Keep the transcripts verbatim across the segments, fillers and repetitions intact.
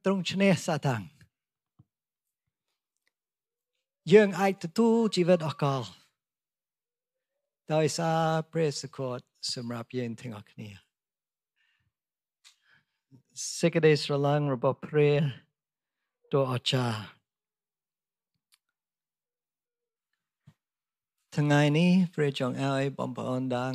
trong chne Satan dương ai tu chỉ vật ở cỏ tại sao praise God sum rap yên thình ở kiaសេចក្តីស្រឡាញ់របស់ព្រះដ៏អស្ចារ្យថ្ងៃនេះព្រះចង់ឲ្យបងប្អូនដឹង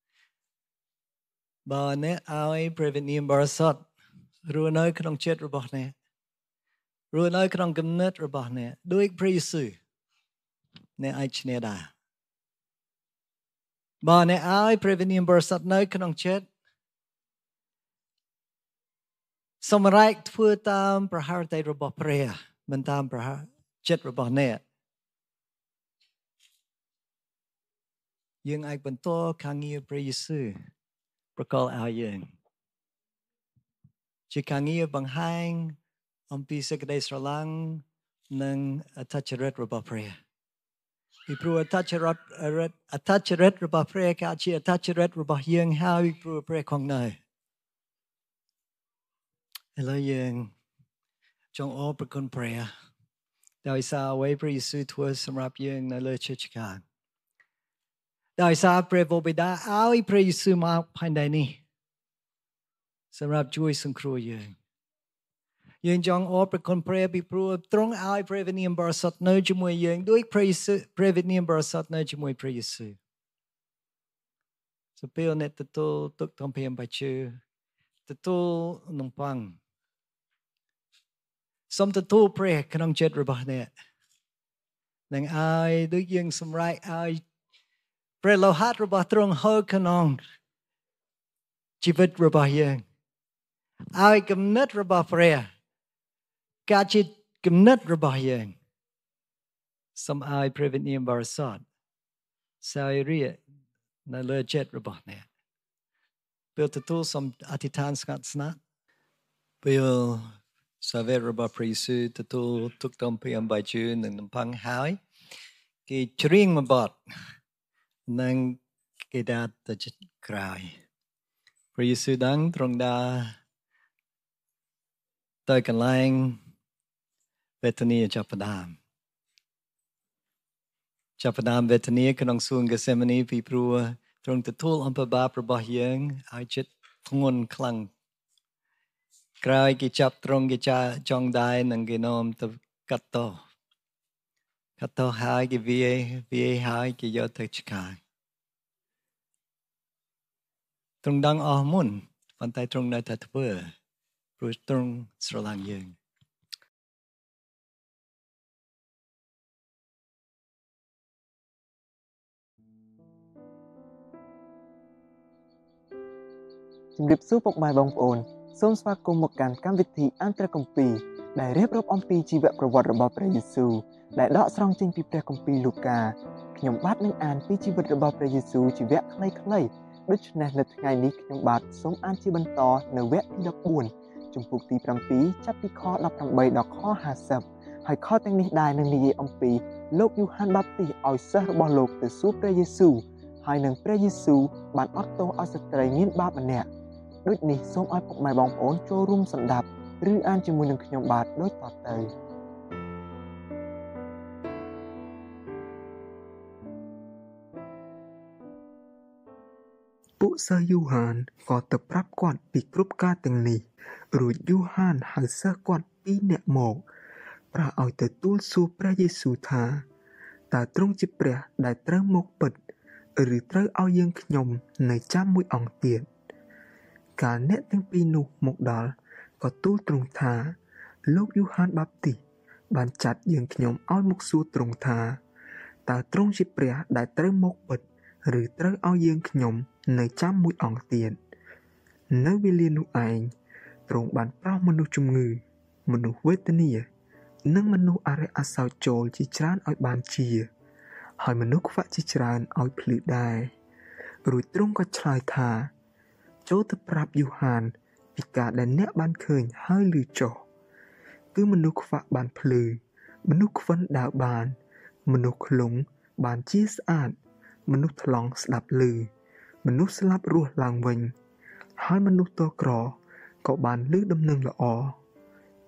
បើអ្នកឲ្យព្រះវិញ្ញាណបរិសុទ្ធរស់នៅក្នុងចិត្តរបស់អ្នករស់នៅក្នុងគំនិតរបស់អ្នកដោយព្រះយេស៊ូវអ្នកអាចឈ្នះដែរបើអ្នកឲ្យព្រះវិញ្ញាណបរិសុទ្ធនៅក្នុងចិត្តសម្រេចធ្វើតាមប្រហារតីរបស់ព្រះមិនតាមប្រហារចិត្តរបស់អ្នកយើងអាចបន្តការងារព្រះយេស៊ូវប្រកល់ឲ្យយើងជាការងារបង្ហាញអំពីសេចក្តីស្រឡាញ់និងអត្តចរិតរបស់ព្រះពីព្រោះអត្តចរិតអត្តចរិតរបស់ព្រះគឺជាអត្តចរិតរបស់យើងហើយព្រោះព្រះគង់នៅឥឡូវយើងចង់អរព្រគុណព្រះដោយសារអ្វីព្រះយេស៊ូវធ្វើសម្រាប់យើងនៅលើឈើឆ្កាងដោយសារព្រះបិតាឲ្យព្រះយេស៊ូវមកផែនដីនេះសម្រាប់ជួយសង្គ្រោះយើងយើងចង់អរព្រគុណព្រះពីព្រោះទ្រង់ឲ្យព្រះវិញ្ញាណបរិសុទ្ធនៅជាមួយយើងដោយព្រះយេស៊ូវព្រះវិញ្ញាណបរិសុទ្ធនៅជាមួយព្រះយេស៊ូវសូមពេលអ្នកទទួលទុកតំពីអំបញ្ជើទទួលនំប៉័ងសូមទទួលព្រះក្នុងចិត្តរបស់អ្នកនឹងឲ្យដូចយើងសម្រេចឲ្យព្រះលោហៈរបស់ទ្រង់ហូរក្នុងជីវិតរបស់យើងឲ្យគំនិតរបស់ព្រះការជាគំនិតរបស់យើងសូមឲ្យព្រះវិញ្ញាណបរិសុទ្ធសាយរានៅលើចិត្តរបស់អ្នកពេលទទួលសូមអធិដ្ឋានស្ងាត់ស្ងាត់ពេលសាវករបស់ព្រះយេស៊ូវទទួលទុកតំពីអំបញ្ជើនិងនំប៉័ងហើយគេច្រៀងមួយបទនិងគេដាត់ទៅក្រោយព្រះយេស៊ូវដឹងទ្រង់ដើរទៅកន្លែងវេទនាចាប់ផ្ដើមចាប់ផ្ដើមវេទនាក្នុងសួនហ្គេសេម៉ានីពីព្រោះទ្រង់ទទួលអំពើបាបរបស់យើងឲ្យចិត្តធ្ងន់ខ្លាំងក្រោយគេចាប់ទ្រង់គេចាចង់ដែរនឹងគេនាំទៅកាត់តោកាត់តោហើយគេវាយវាយហើយគេយកទៅឆ្កាងទ្រង់ដឹងអស់មុនប៉ុន្តែទ្រង់នៅតែធ្វើព្រោះទ្រង់ស្រឡាញ់យើងជំរាបសួរពុកម៉ែបងប្អូនសូមស្វាគមន៍មកកាន់កម្មវិធីអន្តរគម្ពីរដែលរៀបរាប់អំពីជីវប្រវត្តិរបស់ព្រះយេស៊ូវដែលដកស្រង់ចេញពីព្រះគម្ពីរលូកាខ្ញុំបាទនឹងអានពីជីវិតរបស់ព្រះយេស៊ូវជាវគ្គខ្លីៗដូច្នេះនៅថ្ងៃនេះខ្ញុំបាទសូមអានជាបន្តនៅវគ្គទីដប់បួនជំពូកទីប្រាំពីរចាប់ពីខដប់ប្រាំបីដល់ខហាសិបហើយខទាំងនេះដែរនឹងនិយាយអំពីលោកយូហានបាបទីសឲ្យសិស្សរបស់លោកទៅសួរព្រះយេស៊ូវហើយនឹងព្រះយេស៊ូវបានអត់ទោសឲ្យស្ត្រីមានបាបម្នាក់ដូចនេះសូមឲ្យពុកម៉ែបងប្អូនចូលរួមសន្តាប់ឬអានជាមួយនឹងខ្ញុំបាទដូចតទៅពួកសិស្សយូហានក៏ទៅប្រាប់គាត់ពីគ្រប់ការទាំងនេះរួចយូហានហៅសិស្សគាត់ពីរនាក់មកប្រើឲ្យទៅទូលសួរព្រះយេស៊ូវថាតើទ្រង់ជាព្រះដែលត្រូវមកពិតឬត្រូវឲ្យយើងខ្ញុំនៅចាំមួយអង្គទៀតកាលអ្នកទាំងពីរនោះមកដល់ក៏ទូលទ្រង់ថាលោកយូហានបាបទីសបានចាត់យើងខ្ញុំឲ្យមកសួរទ្រង់ថាតើទ្រង់ជាព្រះដែលត្រូវមកពិតឬត្រូវឲ្យយើងខ្ញុំនៅចាំមួយអង្គទៀតនៅវេលានោះឯងទ្រង់បានប្រោសមនុស្សជំងឺមនុស្សវេទនានិងមនុស្សអរិយអសោចចូលជាច្រើនឲ្យបានជាហើយមនុស្សខ្វាក់ជាច្រើនឲ្យភ្លឺដែររួចទ្រង់ក៏ឆ្លើយថាចូលទៅប្រាប់យូហានពីការដែលអ្នកបានឃើញហើយឮចុះគឺមនុស្សខ្វាក់បានភ្លឺមនុស្សខ្វិនដើរបានមនុស្សខ្លងបានជាស្អាតមនុស្សថ្លង់ស្ដាប់ឮមនុស្សស្លាប់រស់ឡើងវិញហើយមនុស្សតក្រក៏បានឮដំណឹងល្អ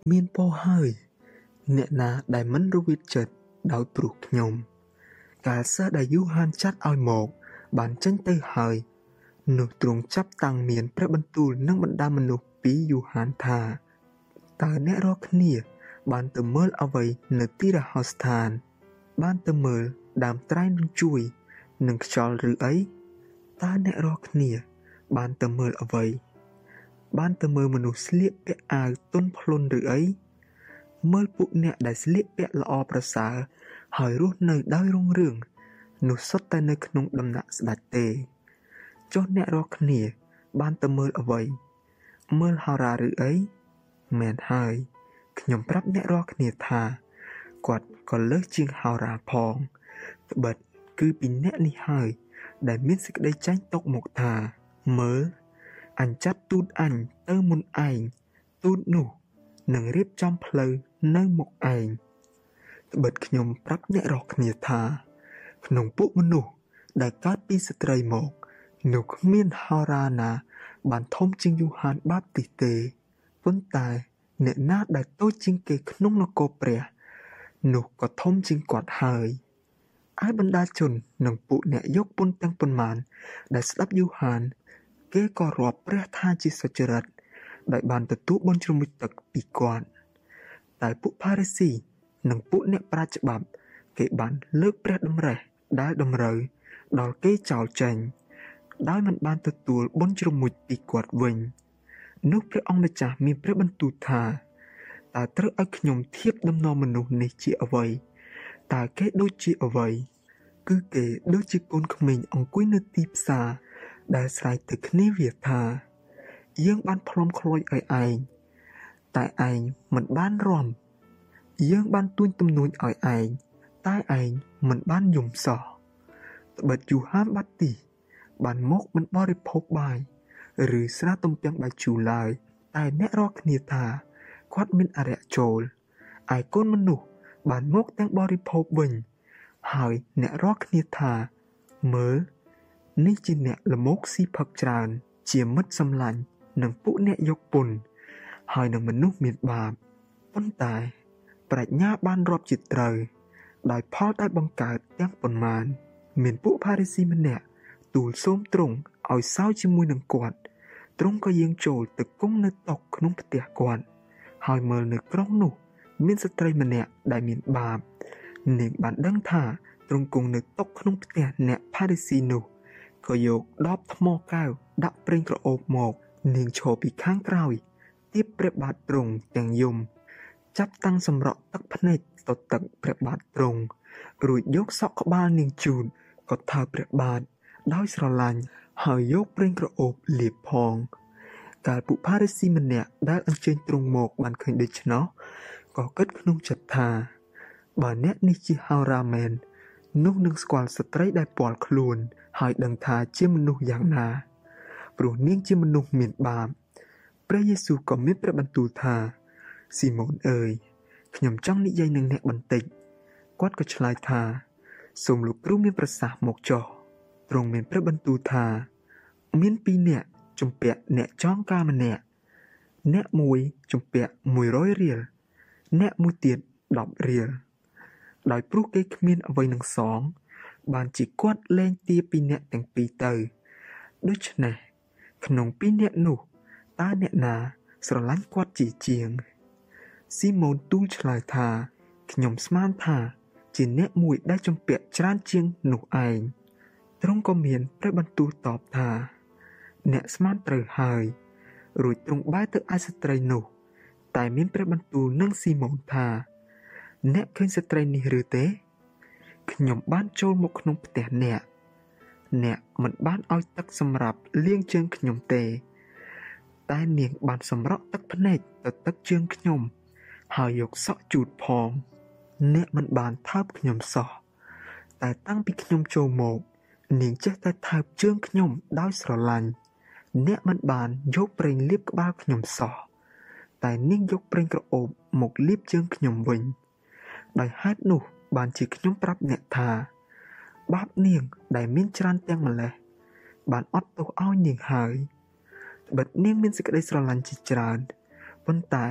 មានពោហើយអ្នកណាដែលមិនរវិតចិត្តដោយព្រោះខ្ញុំកាលសិស្សដែលយូហានចាត់ឲ្យមកបានចេញទៅហើយនោះទ្រង់ចាប់តាំងមានព្រះបន្ទូលនឹងបណ្ដាមនុស្សពីយូហានថាតើអ្នករាល់គ្នាបានទៅមើលអ្វីនៅទីរហោស្ថានបានទៅមើលដើមត្រៃនឹងជួយនឹងខ្យល់ឬអីតើអ្នករាល់គ្នាបានទៅមើលអ្វីបានទៅមើលមនុស្សស្លៀកពាក់អាវទន់ភ្លន់ឬអីមើលពួកអ្នកដែលស្លៀកពាក់ល្អប្រសើរហើយរស់នៅដោយរុងរឿងនោះសុទ្ធតែនៅក្នុងដំណាក់ស្ដេចទេចុះអ្នករាល់គ្នាបានទៅមើលអ្វីមើលហោរាឬអីមែនហើយខ្ញុំប្រាប់អ្នករាល់គ្នាថាគាត់ក៏លើសជាងហោរាផងត្បិតគឺពីអ្នកនេះហើយដែលមានសេចក្តីចាញ់ទុកមកថាមើលអញចាត់ទូតអញទៅមុនឯងទូតនោះនឹងរៀបចំផ្លូវនៅមុខឯងត្បិតខ្ញុំប្រាប់អ្នករាល់គ្នាថាក្នុងពួកមនុស្សដែលកើតពីស្ត្រីមកនោះគ្មានហោរាណាបានធំជាងយូហានបាបទីទេប៉ុន្តែអ្នកណាដែលតូចជាងគេក្នុងនគរព្រះនោះក៏ធំជាងគាត់ហើយឯបណ្ដាជននិងពួកអ្នកយកពន្ធទាំងប៉ុន្មានដែលស្ដាប់យូហានគេក៏រាប់ព្រះថាជាសុចរិតដោយបានទទួលបុណ្យជ្រមុជទឹកពីគាត់តែពួកផារីស៊ីនិងពួកអ្នកប្រាជ្ញច្បាប់គេបានលើកព្រះតម្រេះដែលតម្រូវដល់គេចោលចេញដោយមិនបានទទួលបុណ្យជ្រមុជពីគាត់វិញនោះព្រះអង្គម្ចាស់មានព្រះបន្ទូលថាតើត្រូវឲ្យខ្ញុំធៀបដំណរមនុស្សនេះជាអ្វីតើគេដូចជាអ្វីគឺគេដូចជាកូនក្មេងអង្គុយនៅទីផ្សារដែលស្រែកទៅគ្នាវាថាយើងបានផ្លុំខ្លួយឲ្យឯងតែឯងមិនបានរំយើងបានទួញទំនួញឲ្យឯងតែឯងមិនបានយំសោះត្បិតយូហានបាទីបានមកមិនបរិភោគបាយឬស្រាទំពាំងបាយជូរឡើយតែអ្នករាល់គ្នាថាគាត់មានអរិយចូលឯកូនមនុស្សបានមកទាំងបរិភោគវិញហើយអ្នករាល់គ្នាថាមើលនេះជាអ្នកលមោកស៊ីផឹកច្រើនជាមិត្តសម្លាញ់នឹងពួកអ្នកយកពន្ធហើយនឹងមនុស្សមានបាបប៉ុន្តែប្រាជ្ញាបានរាប់ជាត្រូវដោយផលដែលបង្កើតទាំងប៉ុន្មានមានពួកផារីស៊ីម្នាក់ទូលសូមទ្រង់ឲ្យសោយជាមួយនឹងគាត់ទ្រង់ក៏យាងចូលទៅគង់នៅតុក្នុងផ្ទះគាត់ហើយមើលនៅក្រុងនោះមានស្ត្រីម្នាក់ដែលមានបាបនាងបានដឹងថាទ្រង់គង់នៅតុក្នុងផ្ទះអ្នកផារីស៊ីនោះក៏យកដបថ្មកែវដាក់ប្រេងក្រអូបមកនាងឈរពីខាងក្រោយទាបព្រះបាទទ្រង់ទាំងយំចាប់តាំងសម្រក់ទឹកភ្នែកទៅទឹកព្រះបាទទ្រង់រួចយកសក់ក្បាលនាងជូនក៏ថើបព្រះបាទដោយស្រឡាញ់ហើយយកប្រេងក្រអូបលាបផងកាលពួកផារីស៊ីម្នាក់ដែលអញ្ជើញទ្រង់មកបានឃើញដូច្នោះក៏គិតក្នុងចិត្តថាបើអ្នកនេះជាហោរាមែននោះនឹងស្គាល់ស្ត្រីដែលពាល់ខ្លួនហើយដឹងថាជាមនុស្សយ៉ាងណាព្រោះនាងជាមនុស្សមានបាបព្រះយេស៊ូវក៏មានព្រះបន្ទូលថាស៊ីម៉ូនអើយខ្ញុំចង់និយាយនឹងអ្នកបន្តិចគាត់ក៏ឆ្លើយថាសូមលោកគ្រូមានប្រសាសន៍មកចុះទ្រង់មានព្រះបន្ទូលថាមានពីរនាក់ជំពាក់អ្នកចងការម្នាក់អ្នកមួយជំពាក់មួយរយរៀលអ្នកមួយទៀតដប់រៀលដោយព្រោះគេគ្មានអ្វីនឹងសងបានជាគាត់លែងទាពីអ្នកទាំងពីរទៅដូច្នេះក្នុងពីរអ្នកនោះតើអ្នកណាស្រឡាញ់គាត់ជាជាងស៊ីម៉ូនទូលឆ្លើយថាខ្ញុំស្មានថាជាអ្នកមួយដែលជំពាក់ច្រើនជាងនោះឯងទ្រង់ក៏មានព្រះបន្ទូលតបថាអ្នកស្មានត្រូវហើយរួចទ្រង់បែរទៅឯស្ត្រីនោះតែមានព្រះបន្ទូលនឹងស៊ីម៉ូនថាអ្នកឃើញស្ត្រីនេះឬទេខ្ញុំបានចូលមកក្នុងផ្ទះអ្នកអ្នកមិនបានឲ្យទឹកសម្រាប់លាងជើងខ្ញុំទេតែនាងបានសម្រក់ទឹកភ្នែកទៅទឹកជើងខ្ញុំហើយយកសក់ជូតផងអ្នកមិនបានថើបខ្ញុំសោះតែតាំងពីខ្ញុំចូលមកនាងចេះតែថើបជើងខ្ញុំដោយស្រឡាញ់អ្នកមិនបានយកប្រេងលាបក្បាលខ្ញុំសោះតែនាងយកប្រេងក្រអូបមកលាបជើងខ្ញុំវិញដោយហេតុនោះបានជាខ្ញុំប្រាប់អ្នកថាបាបនាងដែលមានច្រើនទាំងម្លេះបានអត់ទោសឲ្យនាងហើយត្បិតនាងមានសេចក្តីស្រឡាញ់ជាច្រើនប៉ុន្តែ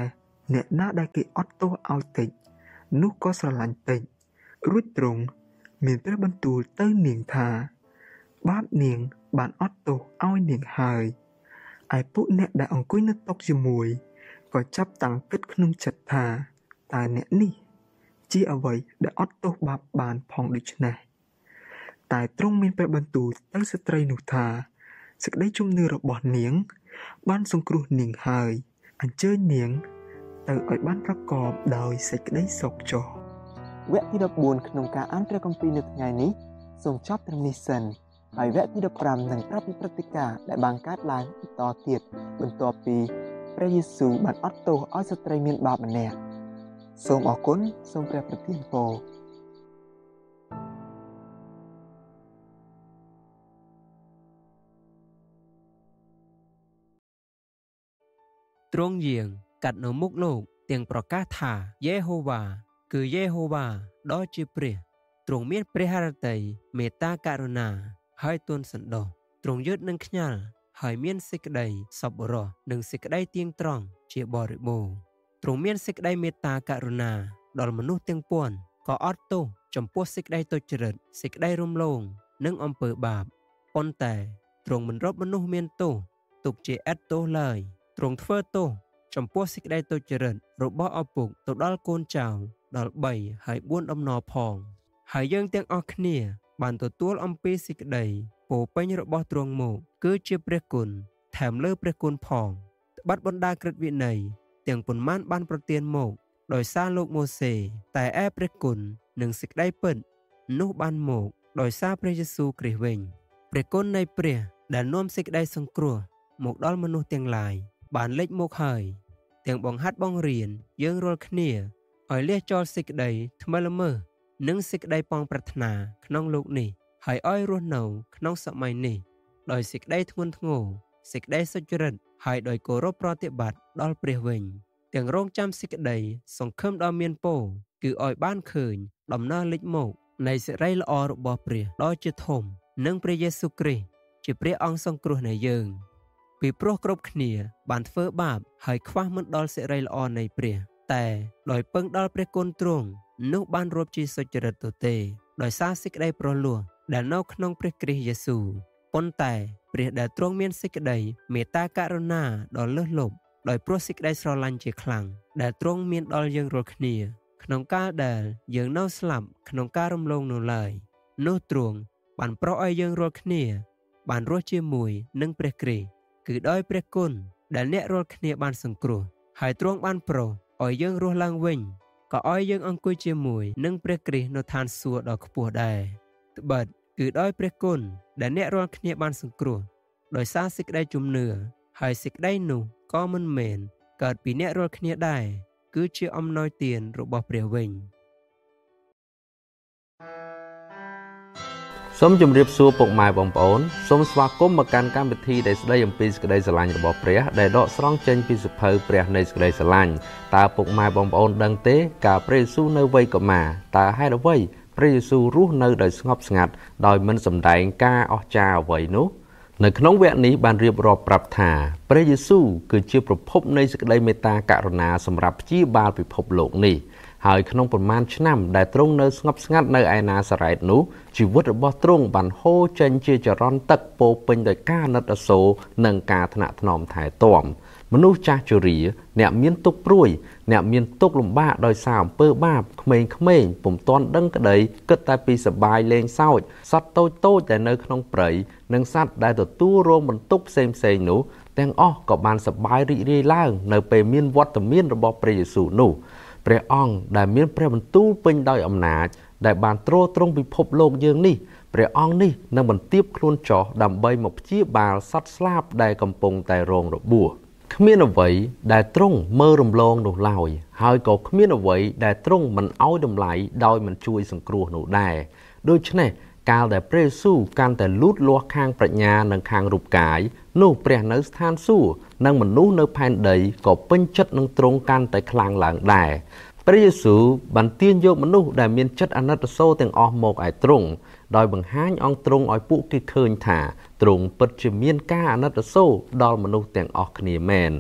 អ្នកណាដែលគេអត់ទោសឲ្យតិចនោះក៏ស្រឡាញ់តិចរួចទ្រង់មានព្រះបន្ទូលទៅនាងថាបាបនាងបានអត់ទោសឲ្យនាងហើយឯពួកអ្នកដែលអង្គុយនៅតុជាមួយក៏ចាប់តាំងគិតក្នុងចិត្តថាតើអ្នកនេះជាអ្វីដែលអត់ទោសបាបបានផងដូច្នេះតែទ្រង់មានព្រះបន្ទូលទៅស្ត្រីនោះថាសេចក្តីជំនឿរបស់នាងបានសង្គ្រោះនាងហើយអញ្ជើញនាងទៅឲ្យបានប្រកបដោយសេចក្តីសុខចុះវគ្គទីដប់បួនក្នុងការអានព្រះគម្ពីរនៅថ្ងៃនេះសូមចប់ត្រឹមនេះសិនហើយវគ្គទីដប់ប្រាំនឹងប្រាប់ពីព្រឹត្តិការណ៍ដែលបានកើតឡើងបន្តទៀតបន្ទាប់ពីព្រះយេស៊ូវបានអត់ទោសឲ្យស្ត្រីមានបាបម្នាក់សូមអរគុណសូមព្រះប្រទានពរទ្រង់យាងកាត់នៅមុខលោកទាំងប្រកាសថាយេហូវ៉ាគឺយេហូវ៉ាដ៏ជាព្រះទ្រង់មានព្រះハរតីមេត្តាករុណាហើយទន់សន្តោសទ្រង់យឺតនឹងខ្ញាល់ហើយមានសេចក្តីសប្បុរសនិងសេចក្តីទៀងត្រង់ជាបរិបូរណ៍ទ្រង់មានសេចក្តីមេត្តាករុណាដល់មនុស្សទាំងពួងក៏អត់ទោសចំពោះសេចក្តីទុច្ចរិតសេចក្តីរំលងនិងអំពើបាបប៉ុន្តែទ្រង់មិនរកមនុស្សមានទោសទុកជាឥតទោសឡើយទ្រង់ធ្វើទោសចំពោះសេចក្តីទុច្ចរិតរបស់ឪពុកទៅដល់កូនចៅដល់បីហើយបួនដំណរផងហើយយើងទាំងអស់គ្នាបានទទួលអំពីសេចក្តីពោពេញរបស់ទ្រង់មកគឺជាព្រះគុណថែមលើព្រះគុណផងត្បិតបណ្ដាក្រឹតវិន័យទាំងប៉ុន្មានបានប្រទានមកដោយសារលោកម៉ូសេតែឯព្រះគុណនិងសេចក្តីពិតនោះបានមកដោយសារព្រះយេស៊ូវគ្រីស្ទវិញព្រះគុណនៃព្រះដែលនាំសេចក្តីសង្គ្រោះមកដល់មនុស្សទាំងឡាយបានលេចមកហើយទាំងបង្ហាត់បង្រៀនយើងរាល់គ្នាឲ្យលះចោលសេចក្តីថ្មើរល្មើសនិងសេចក្តីប៉ងប្រាថ្នាក្នុងលោកនេះហើយឲ្យរស់នៅក្នុងសម័យនេះដោយសេចក្តីធ្ងន់ធ្ងរសេចក្តីសុចរិតហើយដោយគោរពប្រតិបត្តិដល់ព្រះវិញទាំងរងចាំសេចក្តីសង្ឃឹមដ៏មានពរគឺឲ្យបានឃើញដំណើរលេចមកនៃសេរីល្អរបស់ព្រះដ៏ជាធំនិងព្រះយេស៊ូវគ្រីស្ទជាព្រះអង្គសង្គ្រោះនៃយើងពីព្រោះគ្រប់គ្នាបានធ្វើបាបហើយខ្វះមិនដល់សេរីល្អនៃព្រះតែដោយពឹងដល់ព្រះគុណទ្រង់នោះបានរួបជាសុចរិតទៅទេដោយសារសេចក្តីប្រលោះដែលនៅក្នុងព្រះគ្រីស្ទយេស៊ូវប៉ុន្តែព្រះដែលទ្រង់មានសេចក្តីមេត្តាករុណាដ៏លើសលប់ដោយព្រោះសេចក្តីស្រឡាញ់ជាខ្លាំងដែលទ្រង់មានដល់យើងរាល់គ្នាក្នុងកាលដែលយើងនៅស្លាប់ក្នុងការរំលងនោះឡើយនោះទ្រង់បានប្រោសឲ្យយើងរាល់គ្នាបានរស់ជាមួយនឹងព្រះគ្រីស្ទគឺដោយព្រះគុណដែលអ្នករាល់គ្នាបានសង្គ្រោះហើយទ្រង់បានប្រោសឲ្យយើងរស់ឡើងវិញក៏ឲ្យយើងអង្គុយជាមួយនឹងព្រះគ្រីស្ទនៅឋានសួគ៌ដ៏ខ្ពស់ដែរត្បិតគឺដោយព្រះគុណដែលអ្នករាល់គ្នាបានសង្គ្រោះដោយសារសេចក្តីជំនឿហើយសេចក្តីនោះក៏មិនមែនកើតពីអ្នករាល់គ្នាដែរគឺជាអំណោយទានរបស់ព្រះវិញសូមជម្រាបសួរពុកម៉ែបងប្អូនសូមស្វាគមន៍មកកាន់កម្មវិធីដែលស្ដីអំពីសេចក្តីស្រឡាញ់របស់ព្រះដែលដកស្រង់ចេញពីសៀវភៅព្រះនៃសេចក្តីស្រឡាញ់តើពុកម៉ែបងប្អូនដឹងទេកាលព្រះយេស៊ូវនៅវ័យកុមារតើហេតុអ្វីព្រះយេស៊ូវរស់នៅដោយស្ងប់ស្ងាត់ដោយមិនសម្ដែងការអស្ចារ្យអ្វីនោះនៅក្នុងវគ្គនេះបានរៀបរាប់ប្រាប់ថាព្រះយេស៊ូវគឺជាប្រភពនៃសេចក្តីមេត្តាករុណាសម្រាប់ព្យាបាលពិភពលោកនេះហើយក្នុងប្រមាណឆ្នាំដែលទ្រង់នៅស្ងប់ស្ងាត់នៅឯណាសារ៉េតនោះជីវិតរបស់ទ្រង់បានហូរចេញជាចរន្តទឹកពោពេញដោយការណិតអាសូរនិងការថ្នាក់ថ្នមថែទាំមនុស្សចាស់ជរាអ្នកមានទុក្ខព្រួយអ្នកមានទុក្ខលំបាកដោយសារអំពើបាបក្មេងៗពុំទាន់ដឹងក្តីគិតតែពីសប្បាយលេងសើចសត្វតូចតូចដែលនៅក្នុងព្រៃនិងសត្វដែលទទួលរងបន្ទុកផ្សេងៗនោះទាំងអស់ក៏បានសប្បាយរីករាយឡើងនៅពេលមានវត្តមានរបស់ព្រះយេស៊ូវនោះព្រះអង្គដែលមានព្រះបន្ទូលពេញដោយអំណាចដែលបានទ្រទ្រង់ពិភពលោកយើងនេះព្រះអង្គនេះនឹងបន្ទាបខ្លួនចោះដើម្បីមកព្យាបាលសត្វស្លាបដែលកំពុងតែរងរបួសគ្មានអ្វីដែលទ្រង់មើលរំលងនោះឡើយហើយក៏គ្មានអ្វីដែលទ្រង់មិនឲ្យតម្លៃដោយមិនជួយសង្គ្រោះនោះដែរដូច្នេះកាលដែលព្រះយេស៊ូវកាន់តែលូតលាស់ខាងប្រាជ្ញានិងខាងរូបកាយនោះព្រះនៅស្ថានសួគ៌និងមនុស្សនៅផែនដីក៏ពេញចិត្តនឹងទ្រង់កាន់តែខ្លាំងឡើងដែរព្រះយេស៊ូវបានទាញយកមនុស្សដែលមានចិត្តអាណិតអាសូរទាំងអស់មកឯទ្រង់ដោយបង្ហាញអង្គទ្រង់ឲ្យពួកគេឃើញថាទ្រង់ពិតជាមានការអាណិតអាសូរដល់មនុស្សទាំងអស់គ្នាមែន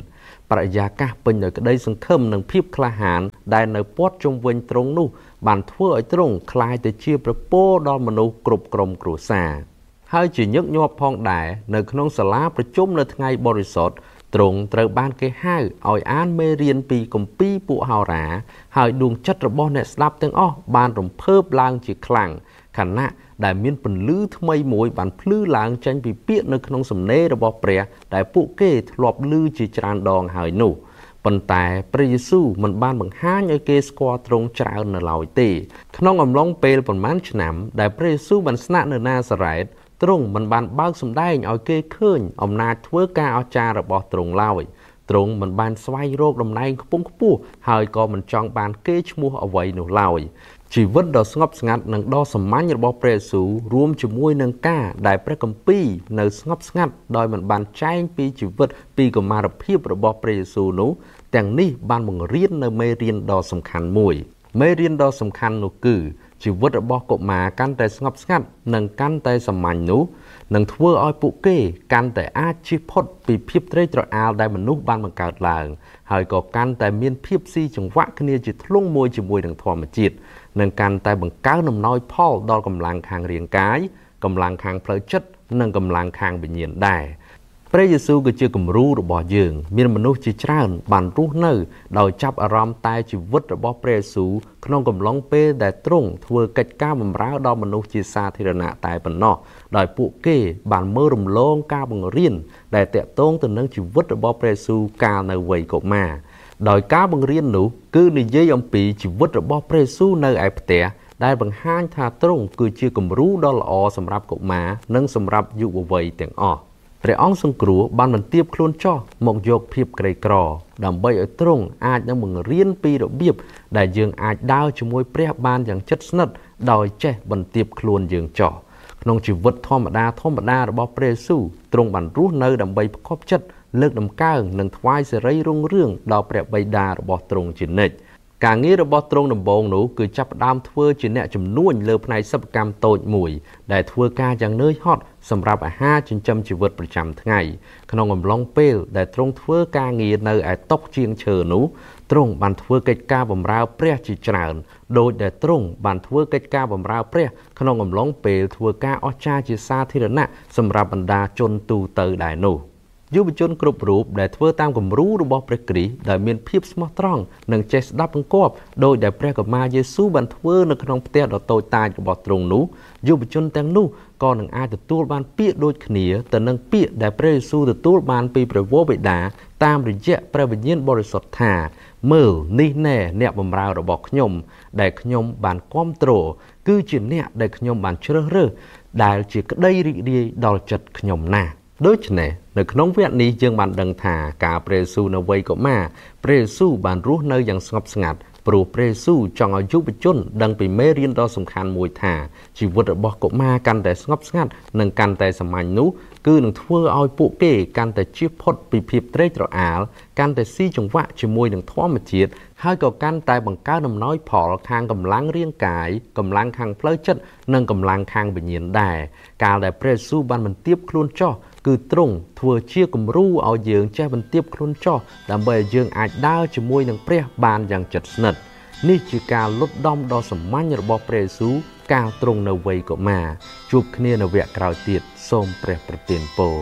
បរិយាកាសពេញដោយក្តីសង្ឃឹមនិងភាពក្លាហានដែលនៅព័ទ្ធជុំវិញទ្រង់នោះបានធ្វើឲ្យទ្រង់ក្លាយទៅជាប្រពោដល់មនុស្សគ្រប់ក្រុមគ្រួសារហើយជាញឹកញាប់ផងដែរនៅក្នុងសាលាប្រជុំនៅថ្ងៃបរិសុទ្ធទ្រង់ត្រូវបានគេហៅឲ្យអានមេរៀនពីគម្ពីរពួកហោរាហើយដួងចិត្តរបស់អ្នកស្ដាប់ទាំងអស់បានរំភើបឡើងជាខ្លាំងខណៈដែលមានពន្លឺថ្មីមួយបានភ្លឺឡើងចេញពីពាក្យនៅក្នុងសំណេររបស់ព្រះដែលពួកគេធ្លាប់ឮជាច្រើនដងហើយនោះប៉ុន្តែព្រះយេស៊ូវមិនបានបង្ហាញឲ្យគេស្គាល់ទ្រង់ច្រើននៅឡើយទេក្នុងអំឡុងពេលប្រមាណឆ្នាំដែលព្រះយេស៊ូវបានស្នាក់នៅណាសារ៉េតទ្រង់មិនបានបើកសម្ដែងឲ្យគេឃើញអំណាចធ្វើការអស្ចារ្យរបស់ទ្រង់ឡើយទ្រង់មិនបានស្វែងរកតំណែងខ្ពង់ខ្ពស់ហើយក៏មិនចង់បានគេឈ្មោះអ្វីនោះឡើយជីវិតដ៏ស្ងប់ស្ងាត់និងដ៏សាមញ្ញរបស់ព្រះយេស៊ូវរួមជាមួយនឹងការដែលព្រះគម្ពីរនៅស្ងប់ស្ងាត់ដោយមិនបានចែងពីជីវិតពីកុមារភាពរបស់ព្រះយេស៊ូវនោះទាំងនេះបានបង្រៀននៅមេរៀនដ៏សំខាន់មួយមេរៀនដ៏សំខាន់នោះគឺជីវិតរបស់កុមារកាន់តែស្ងប់ស្ងាត់និងកាន់តែសាមញ្ញនោះនឹងធ្វើឲ្យពួកគេកាន់តែអាចជៀសផុតពីភាពត្រេកត្រអាលដែលមនុស្សបានបង្កើតឡើងហើយក៏កាន់តែមានភាពស៊ីចង្វាក់គ្នាជាធ្លុងមួយជាមួយនឹងធម្មជាតិនិងកាន់តែបង្កើនអំណោយផលដល់កម្លាំងខាងរាងកាយកម្លាំងខាងផ្លូវចិត្តនិងកម្លាំងខាងវិញ្ញាណដែរព្រះយេស៊ូវគឺជាគំរូរបស់យើងមានមនុស្សជាច្រើនបានរស់នៅដោយចាប់អារម្មណ៍តែជីវិតរបស់ព្រះយេស៊ូវក្នុងកំឡុងពេលដែលទ្រង់ធ្វើកិច្ចការបម្រើដល់មនុស្សជាសាធារណៈតែប៉ុណ្ណោះដោយពួកគេបានមើលរំលងការបង្រៀនដែលតាក់ទងទៅនឹងជីវិតរបស់ព្រះយេស៊ូវកាលនៅវ័យកុមារដោយការបង្រៀននោះគឺនិយាយអំពីជីវិតរបស់ព្រះយេស៊ូវនៅឯផ្ទះដែលបង្ហាញថាទ្រង់គឺជាគំរូដ៏ល្អសម្រាប់កុមារនិងសម្រាប់យុវវ័យទាំងអស់ព្រះអង្គសង្គ្រោះបានបន្ទាបខ្លួនចោះមកយកភាពក្រីក្រដើម្បីឲ្យទ្រង់អាចនឹងបង្រៀនពីរបៀបដែលយើងអាចដើរជាមួយព្រះបានយ៉ាងជិតស្និទ្ធដោយចេះបន្ទាបខ្លួនយើងចោះក្នុងជីវិតធម្មតាធម្មតារបស់ព្រះយេស៊ូវទ្រង់បានរស់នៅដើម្បីប្រកបចិត្តលើកដំកើងនិងថ្វាយសិរីរុងរឿងដល់ព្រះបិតារបស់ទ្រង់ជានិច្ចការងាររបស់ទ្រង់ដំបូងនោះគឺចាប់ផ្ដើមធ្វើជាអ្នកជំនួញលើផ្នែកសិប្បកម្មតូចមួយដែលធ្វើការយ៉ាងនឿយហត់សម្រាប់អាហារចិញ្ចឹមជីវិតប្រចាំថ្ងៃក្នុងអំឡុងពេលដែលទ្រង់ធ្វើការងារនៅឯតុជាងឈើនោះទ្រង់បានធ្វើកិច្ចការបម្រើព្រះជាច្រើនដោយដែលទ្រង់បានធ្វើកិច្ចការបម្រើព្រះក្នុងអំឡុងពេលធ្វើការអស្ចារ្យជាសាធារណៈសម្រាប់បណ្ដាជនទូទៅដែរនោះយុវជនគ្រប់រូបដែលធ្វើតាមគំរូរបស់ព្រះគ្រីស្ទដែលមានភាពស្មោះត្រង់និងចេះស្ដាប់បង្គាប់ដោយដែលព្រះកុមារយេស៊ូវបានធ្វើនៅក្នុងផ្ទះដ៏តូចតាចរបស់ទ្រង់នោះយុវជនទាំងនោះក៏នឹងអាចទទួលបានពាក្យដូចគ្នាទៅនឹងពាក្យដែលព្រះយេស៊ូវទទួលបានពីព្រះវរបិតាតាមរយៈព្រះវិញ្ញាណបរិសុទ្ធថាមើលនេះណែអ្នកបម្រើរបស់ខ្ញុំដែលខ្ញុំបានគាំទ្រគឺជាអ្នកដែលខ្ញុំបានជ្រើសរើសដែលជាក្តីរីករាយដល់ចិត្តខ្ញុំណាស់ដូច្នេះនៅក្នុងវគ្គនេះយើងបានដឹងថាការព្រះយេស៊ូវនៅវ័យកុមារព្រះយេស៊ូវបានរស់នៅយ៉ាងស្ងប់ស្ងាត់ព្រោះព្រះយេស៊ូវចង់ឲ្យយុវជនដឹងពីមេរៀនដ៏សំខាន់មួយថាជីវិតរបស់កុមារកាន់តែស្ងប់ស្ងាត់និងកាន់តែសាមញ្ញនោះគឺនឹងធ្វើឲ្យពួកគេកាន់តែជៀសផុតពីភាពត្រេកត្រអាលកាន់តែស៊ីចង្វាក់ជាមួយនឹងធម្មជាតិហើយក៏កាន់តែបង្កើនអំណោយផលខាងកម្លាំងរាងកាយកម្លាំងខាងផ្លូវចិត្តនិងកម្លាំងខាងវិញ្ញាណដែរកាលដែលព្រះយេស៊ូវបានបន្ទាបខ្លួនចោះគឺទ្រង់ធ្វើជាគំរូឲ្យយើងចេះបន្ទាបខ្លួនចោះដើម្បីឲ្យយើងអាចដើរជាមួយនឹងព្រះបានយ៉ាងជិតស្និទ្ធនេះជាការលុតដំដ៏សាមញ្ញរបស់ព្រះយេស៊ូវកាលទ្រង់នៅវ័យកុមារជួបគ្នានៅវគ្គក្រោយទៀតសូមព្រះប្រទានពរ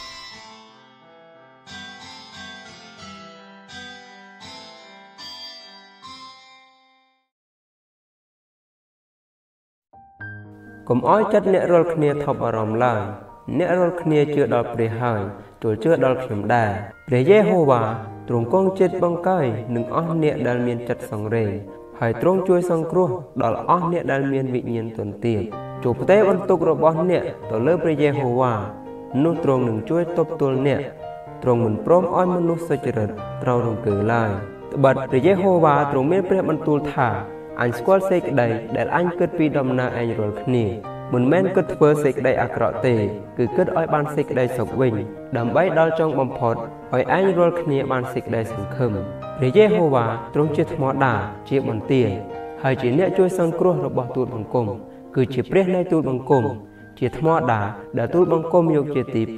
កុំឲ្យចិត្តអ្នករាល់គ្នាថប់អារម្មណ៍ឡើយអ្នករាល់គ្នាជឿដល់ព្រះហើយចូលជឿដល់ខ្ញុំដែរព្រះយេហូវ៉ាទ្រង់គង់ចិត្តបង្កើយនឹងអស់អ្នកដែលមានចិត្តសង្រេងហើយទ្រង់ជួយសង្គ្រោះដល់អស់អ្នកដែលមានវិញ្ញាណទន់ទាបចូលផ្ទេរបន្ទុករបស់អ្នកទៅលើព្រះយេហូវ៉ានោះទ្រង់នឹងជួយទប់ទល់អ្នកទ្រង់មិនព្រមឲ្យមនុស្សសុចរិតត្រូវរង្គើឡើយត្បិតព្រះយេហូវ៉ាទ្រង់មានព្រះបន្ទូលថាអញស្គាល់សេចក្តីដែលអញគិតពីដំណើរឯងរាល់គ្នាមិនមែនគិតធ្វើសេចក្តីអាក្រក់ទេគឺគិតឲ្យបានសេចក្តីសុខវិញដើម្បីដល់ចុងបំផុតឲ្យឯងរាល់គ្នាបានសេចក្តីសង្ឃឹមព្រះយេហូវ៉ាទ្រង់ជាថ្មដាជាបន្ទាយហើយជាអ្នកជួយសង្គ្រោះរបស់ទូលបង្គំគឺជាព្រះនៃទូលបង្គំជាថ្មដាដែលទូលបង្គំយកជាទីពឹង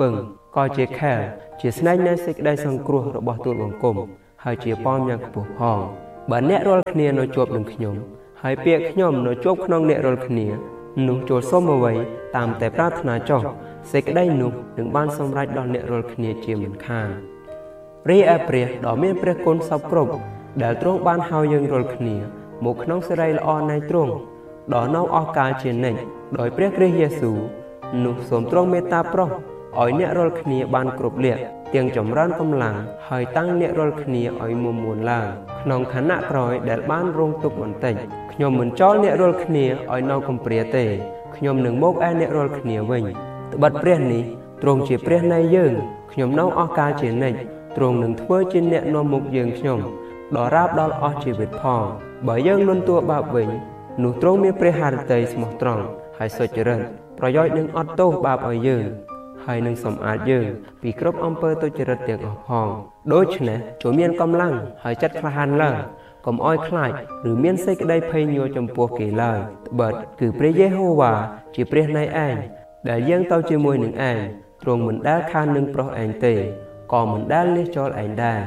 ក៏ជាខែលជាស្នែងនៃសេចក្តីសង្គ្រោះរបស់ទូលបង្គំហើយជាป้อมយ៉ាងខ្ពស់ផងបើអ្នករាល់គ្នានៅជាប់នឹងខ្ញុំហើយពាក្យខ្ញុំនៅជាប់ក្នុងអ្នករាល់គ្នានោះចូលសុំអ្វីតាមតែប្រាថ្នាចុះសេចក្តីនោះនឹងបានសម្រេចដល់អ្នករាល់គ្នាជាមិនខានរីឯព្រះដ៏មានព្រះគុណសពគ្រប់ដែលទ្រង់បានហៅយើងរាល់គ្នាមកក្នុងសេរីល្អនៃទ្រង់ដ៏នៅអស់កាលជានិច្ចដោយព្រះគ្រីស្ទយេស៊ូវនោះសូមទ្រង់មេត្តាប្រោសឲ្យអ្នករាល់គ្នាបានគ្រប់លក្ខទាំងចម្រើនកម្លាំងហើយតាំងអ្នករាល់គ្នាឲ្យមុំមួនឡើងក្នុងខណៈក្រោយដែលបានរងទុក្ខបន្តិចខ្ញុំមិនចោលអ្នករាល់គ្នាឲ្យនៅកំព្រាទេខ្ញុំនឹងមកឯអ្នករាល់គ្នាវិញត្បិតព្រះនេះទ្រង់ជាព្រះនៃយើងខ្ញុំនៅអស់កាលជានិច្ចទ្រង់នឹងធ្វើជាអ្នកនាំមុខយើងខ្ញុំដល់រាបដល់អស់ជីវិតផងបើយើងលន់តួបាបវិញនោះទ្រង់មានព្រះハរតីស្មោះត្រង់ហើយសុចរិតប្រយោជន៍នឹងអត់ទោសបាបឲ្យយើងហើយនឹងសម្អាតយើងពីគ្រប់អំពើទុច្ចរិតទាំងអស់ផងដូច្នេះចូលមានកម្លាំងហើយចិត្តក្លាហានឡើងកុំឲ្យខ្លាចឬមានសេចក្តីភ័យញ័រចំពោះគេឡើយត្បិតគឺព្រះយេហូវ៉ាជាព្រះនៃឯងដែលយើងទៅជាមួយនឹងឯងទ្រង់មិនដែលខាននឹងប្រុសឯងទេក៏មិនដែលលះចោលឯងដែរ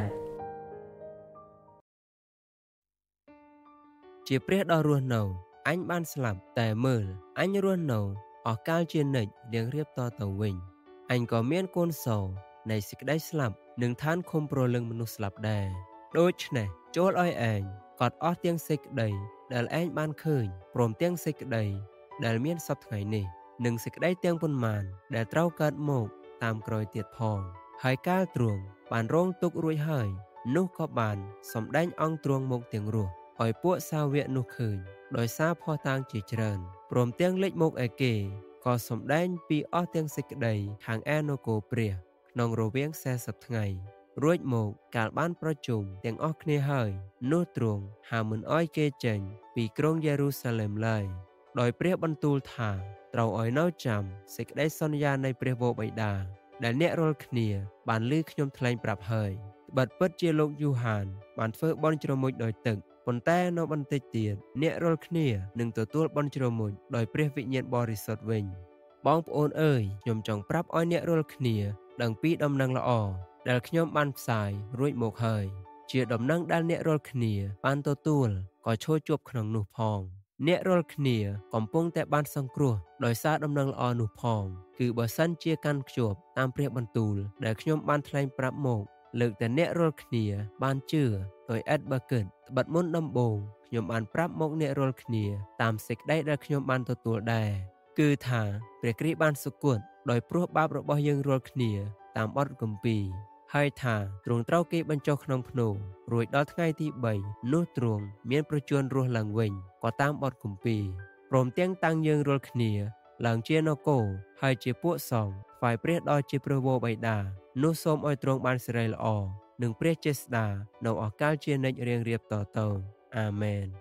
ជាព្រះដ៏រស់នៅអញបានស្លាប់តែមើលអញរស់នៅអស់កាលជានិច្ចរៀងរៀបតទៅវិញអញក៏មានកូនសោនៃសេចក្តីស្លាប់នឹងឋានឃុំព្រលឹងមនុស្សស្លាប់ដែរដូច្នេះចូលឲ្យឯងកត់អស់ទាំងសេចក្តីដែលឯងបានឃើញព្រមទាំងសេចក្តីដែលមានសពថ្ងៃនេះនិងសេចក្តីទាំងប៉ុន្មានដែលត្រូវកើតមកតាមក្រោយទៀតផងហើយកាលទ្រង់បានរងទុក្ខរួចហើយនោះក៏បានសម្ដែងអង្គទ្រង់មកទាំងរស់ឲ្យពួកសាវកនោះឃើញដោយសារភ័ស្តុតាងជាច្រើនព្រមទាំងលេចមកឯគេក៏សម្ដែងពីអស់ទាំងសេចក្តីខាងឯនគរព្រះក្នុងរវាងសែសិបថ្ងៃរួចមកកាលបានប្រជុំទាំងអស់គ្នាហើយនោះទ្រង់ហាមមិនអោយគេចេញពីក្រុងយេរូសាឡិមឡើយដោយព្រះបន្ទូលថាត្រូវឲ្យនៅចាំសេចក្តីសន្យានៃព្រះវរបិតាដែលអ្នករាល់គ្នាបានឮខ្ញុំថ្លែងប្រាប់ហើយត្បិតពិតជាលោកយូហានបានធ្វើបន់ជ្រមុជដោយទឹកប៉ុន្តែនៅបន្តិចទៀតអ្នករាល់គ្នានឹងទទួលបន់ជ្រមុជដោយព្រះវិញ្ញាណបរិសុទ្ធវិញបងប្អូនអើយខ្ញុំចង់ប្រាប់ឲ្យអ្នករាល់គ្នាដឹងពីដំណឹងល្អដែលខ្ញុំបានផ្សាយរួចមកហើយជាដំណឹងដែលអ្នករាល់គ្នាបានទទួលក៏ឈរជាប់ក្នុងនោះផងអ្នករាល់គ្នាកំពុងតែបានសង្គ្រោះដោយសារដំណឹងល្អនោះផងគឺបើសិនជាកាន់ខ្ជាប់តាមព្រះបន្ទូលដែលខ្ញុំបានថ្លែងប្រាប់មកលើកតែអ្នករាល់គ្នាបានជឿដោយអេតបើកិតត្បិតមុនដំបូងខ្ញុំបានប្រាប់មកអ្នករាល់គ្នាតាមសេចក្តីដែលខ្ញុំបានទទួលដែរគឺថាព្រះគ្រីស្ទបានសុគតដោយព្រោះបាបរបស់យើងរាល់គ្នាតាមបទគម្ពីរហើយថាទ្រង់ត្រូវគេបញ្ចុះក្នុងភ្នូររួចដល់ថ្ងៃទីបីនោះទ្រង់មានប្រជញ្ញរស់ឡើងវិញក៏តាមបទគម្ពីរព្រមទាំងតាំងយើងរាល់គ្នាឡើងជានគរហើយជាពួកសង្ឃฝ่ายព្រះដ៏ជាព្រះវរបិតានោះសូមឲ្យទ្រង់បានសិរីល្អនិងព្រះចេស្តានៅអកាលជានិច្ចរៀងរៀបតទៅអាមែន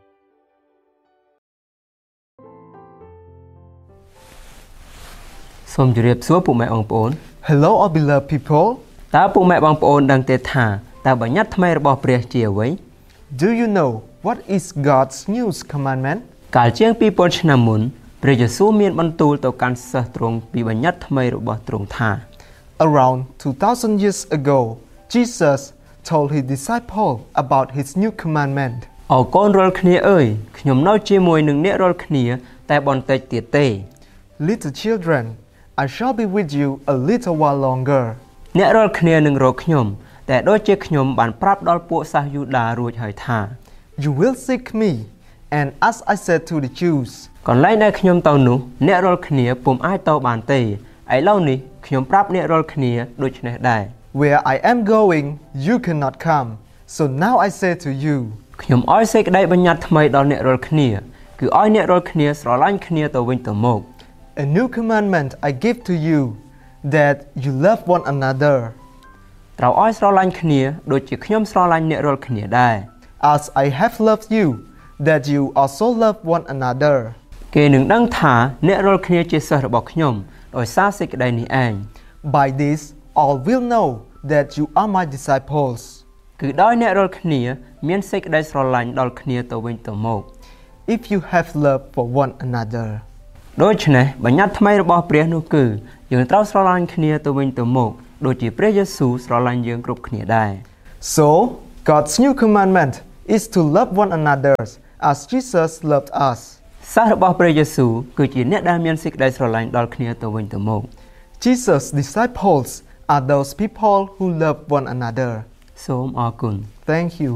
សូមជម្រាបសួរពុកម៉ែបងប្អូន Hello all beloved people តើពុកម៉ែបងប្អូនដឹងទេថាតើបញ្ញត្តិថ្មីរបស់ព្រះជាអ្វី Do you know what is God's new commandment កាលជាងពីរពាន់ឆ្នាំមុនព្រះយេស៊ូវមានបន្ទូលទៅកាន់សិស្សទ្រង់ពីបញ្ញត្តិថ្មីរបស់ទ្រង់ថា Around two thousand years ago Jesus told his disciples about his new commandment អូកូនរាល់គ្នាអើយខ្ញុំនៅជាមួយនឹងអ្នករាល់គ្នាតែបន្តិចទៀតទេ Little children I shall be with you a little while longer អ្នករាល់គ្នានឹងរកខ្ញុំតែដូចជាខ្ញុំបានប្រាប់ដល់ពួកសាសយូដារួចហើយថា You will seek me and as I said to the Jews កន្លែងដែលខ្ញុំទៅនោះអ្នករាល់គ្នាពុំអាចទៅបានទេឥឡូវនេះខ្ញុំប្រាប់អ្នករាល់គ្នាដូចនេះដែរ Where I am going you cannot come so now I say to you ខ្ញុំឲ្យសេចក្តីបញ្ញត្តិថ្មីដល់អ្នករាល់គ្នាគឺឲ្យអ្នករាល់គ្នាស្រឡាញ់គ្នាទៅវិញទៅមក A new commandment I give to you that you love one another ត្រូវឲ្យស្រឡាញ់គ្នាដូចជាខ្ញុំស្រឡាញ់អ្នករាល់គ្នាដែរ As I have loved you that you also love one another គេនឹងដឹងថាអ្នករាល់គ្នាជាសិស្សរបស់ខ្ញុំដោយសារសេចក្តីនេះឯង By this all will know that you are my disciples គឺដោយអ្នករាល់គ្នាមានសេចក្តីស្រឡាញ់ដល់គ្នាទៅវិញទៅមក If you have love for one another ដូច្នេះបញ្ញត្តិថ្មីរបស់ព្រះនោះគឺយើងត្រូវស្រឡាញ់គ្នាទៅវិញទៅមកដូចជាព្រះយេស៊ូវស្រឡាញ់យើងគ្រប់គ្នាដែរ So God's new commandment is to love one another as Jesus loved us សាររបស់ព្រះយេស៊ូវគឺជាអ្នកដែលមានសេចក្តីស្រឡាញ់ដល់គ្នាទៅវិញទៅមក Jesus' disciples are those people who love one another សូមអរគុណ Thank you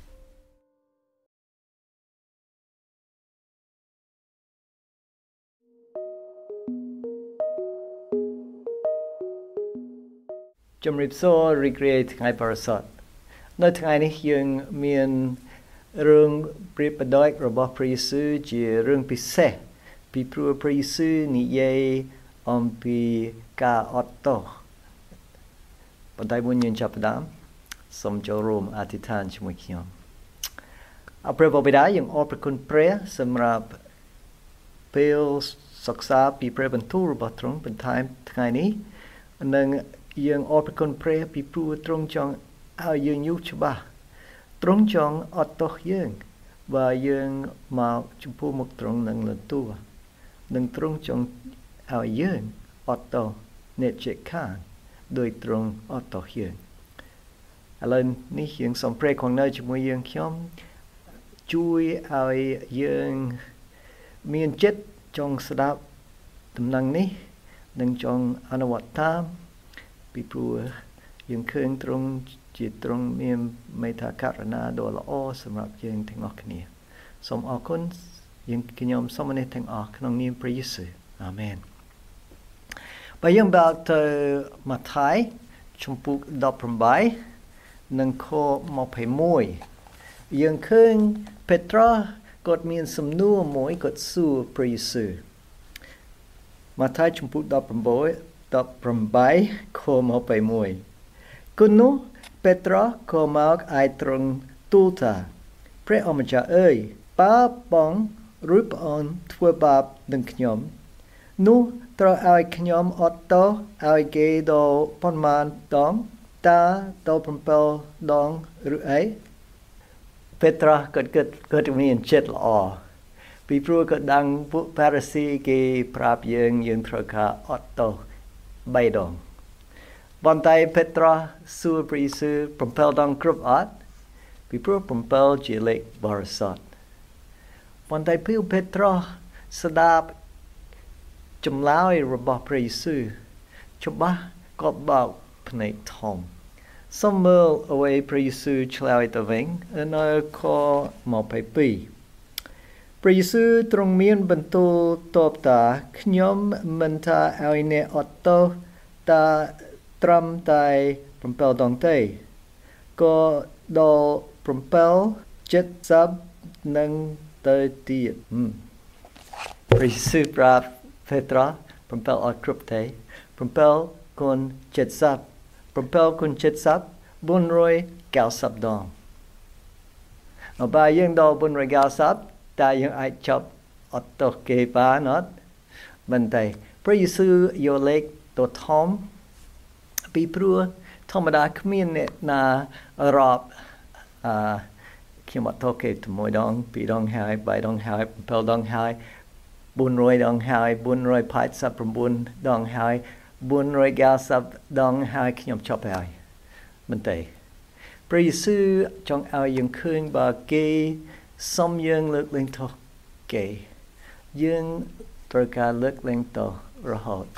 ជំរាបសួររីករាយថ្ងៃបរិសុទ្ធនៅថ្ងៃនេះយើងមានរឿងប្រៀបផ្ដួចរបស់ព្រះយេស៊ូវជារឿងពិសេសពីព្រោះព្រះយេស៊ូវនិយាយអំពីការអត់ទោសប៉ុន្តែមុនយើងចាប់ផ្ដើមសូមចូលរួមអធិដ្ឋានជាមួយខ្ញុំអរព្រះបិតាយើងអរព្រគុណព្រះសម្រាប់ពេលសិក្សាពីព្រះបន្ទូលរបស់ទ្រង់បន្ថែមថ្ងៃនេះនិងយើងអរព្រគុណព្រះពីព្រោះទ្រង់ចង់ឲ្យយើងយល់ច្បាស់ទ្រង់ចង់អត់ទោសយើងបើយើងមកចំពោះមុខទ្រង់នឹងលទូនឹងទ្រង់ចង់ឲ្យយើងអត់ទោសអ្នកជិតខាងដោយទ្រង់អត់ទោសយើងឥឡូវនេះយើងសូមព្រះគង់នៅជាមួយយើងខ្ញុំជួយឲ្យយើងមានចិត្តចង់ស្ដាប់ដំណឹងនេះនិងចង់អនុវត្តតាមពីព្រោះយើងឃើញទ្រង់ជាទ្រង់មានមេត្តាករុណាដ៏ល្អសម្រាប់យើងទាំងអស់គ្នាសូមអរគុណយើងខ្ញុំសូមអរទាំងអស់ក្នុងនាមព្រះយេស៊ូវអាមែនបើយើងបើកទៅម៉ាថាយជំពូកដប់ប្រាំនិងខម្ភៃមួយយើងឃើញពេត្រុសគាត់មានសំណួរមួយគាត់សួរព្រះយេស៊ូវម៉ាថាយជំពូកដប់ប្រាំដប់ប្រាំខម្ភៃមួយគុណនោះពេត្រុសក៏មកឯទ្រង់ទូលថាព្រះអម្ចាស់អើយបើបងឬប្អូនធ្វើបាបនឹងខ្ញុំនោះត្រូវឲ្យខ្ញុំអត់ទោសឲ្យគេដល់ប៉ុន្មានដងតាដល់ប្រាំពីរដងឬអីពេត្រុសក៏គិតគាត់មានចិត្តល្អពីព្រោះក៏ដឹងពួកផារីស៊ីគេប្រាប់យើងយើងត្រូវការអត់ទោសបីដងបន្តែពេត្រុសសួរព្រះយេស៊ូវប្រាំពីរដងគ្រប់អត់ពីព្រោះប្រាំពីរជាលេខបរិសុទ្ធបន្តែពេលពេត្រុសស្ដាប់ចម្លើយរបស់ព្រះយេស៊ូវច្បាស់ក៏បោកភ្នែកធំសូមមើលអ្វីព្រះយេស៊ូវឆ្លើយទៅវិញនៅខម្ភៃពីរព្រះយេស៊ូវទ្រង់មានបន្ទូលតបថាខ្ញុំមិនថាឲ្យអ្នកអត់ទោសតាត្រឹមតែប្រាំពីរដងទេក៏ដល់ប្រាំពីរចិត្តសពនឹងទៅទៀតព្រះយេស៊ូវប្រាប់ពេត្រុសប្រាំពីរអត់គ្រប់ទេប្រាំពីរគុណចិត្តសពប្រាំពីរគុណចិត្តសពបួនរយកៅសិបដងអបើយើងដល់បួនរយកៅសិបតើយើងអាចចាប់អត់ទោសគេបានអត់មិនទេព្រះយេស៊ូវយកលេខទៅធំពីព្រោះធម្មតាគ្មានអ្នកណារាប់អឺខ្ញុំអត់ទោសគេទៅមួយដងពីរដងហើយបីដងហើយbảyដងហើយបួនរយដងហើយបួនរយប្រាំ៩ដងហើយបួនរយកៅសិបដងហើយខ្ញុំចប់ហើយមិនទេព្រះយេស៊ូវចង់ឲ្យយើងឃើញបើគេសុំយើងលើកលែងទោសគេយើងត្រូវការលើកលែងទោសរហូត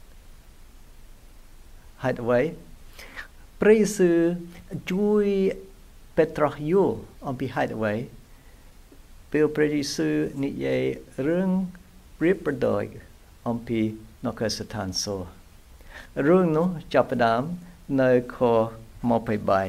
ហេតុអ្វីព្រះយេស៊ូវជួយពេត្រុសយល់អំពីហេតុអ្វីពេលព្រះយេស៊ូវនិយាយរឿងប្រៀបប្រដូចអំពីនគរស្ថានសួគ៌រឿងនោះចាប់ផ្ដើមនៅខម្ភៃបី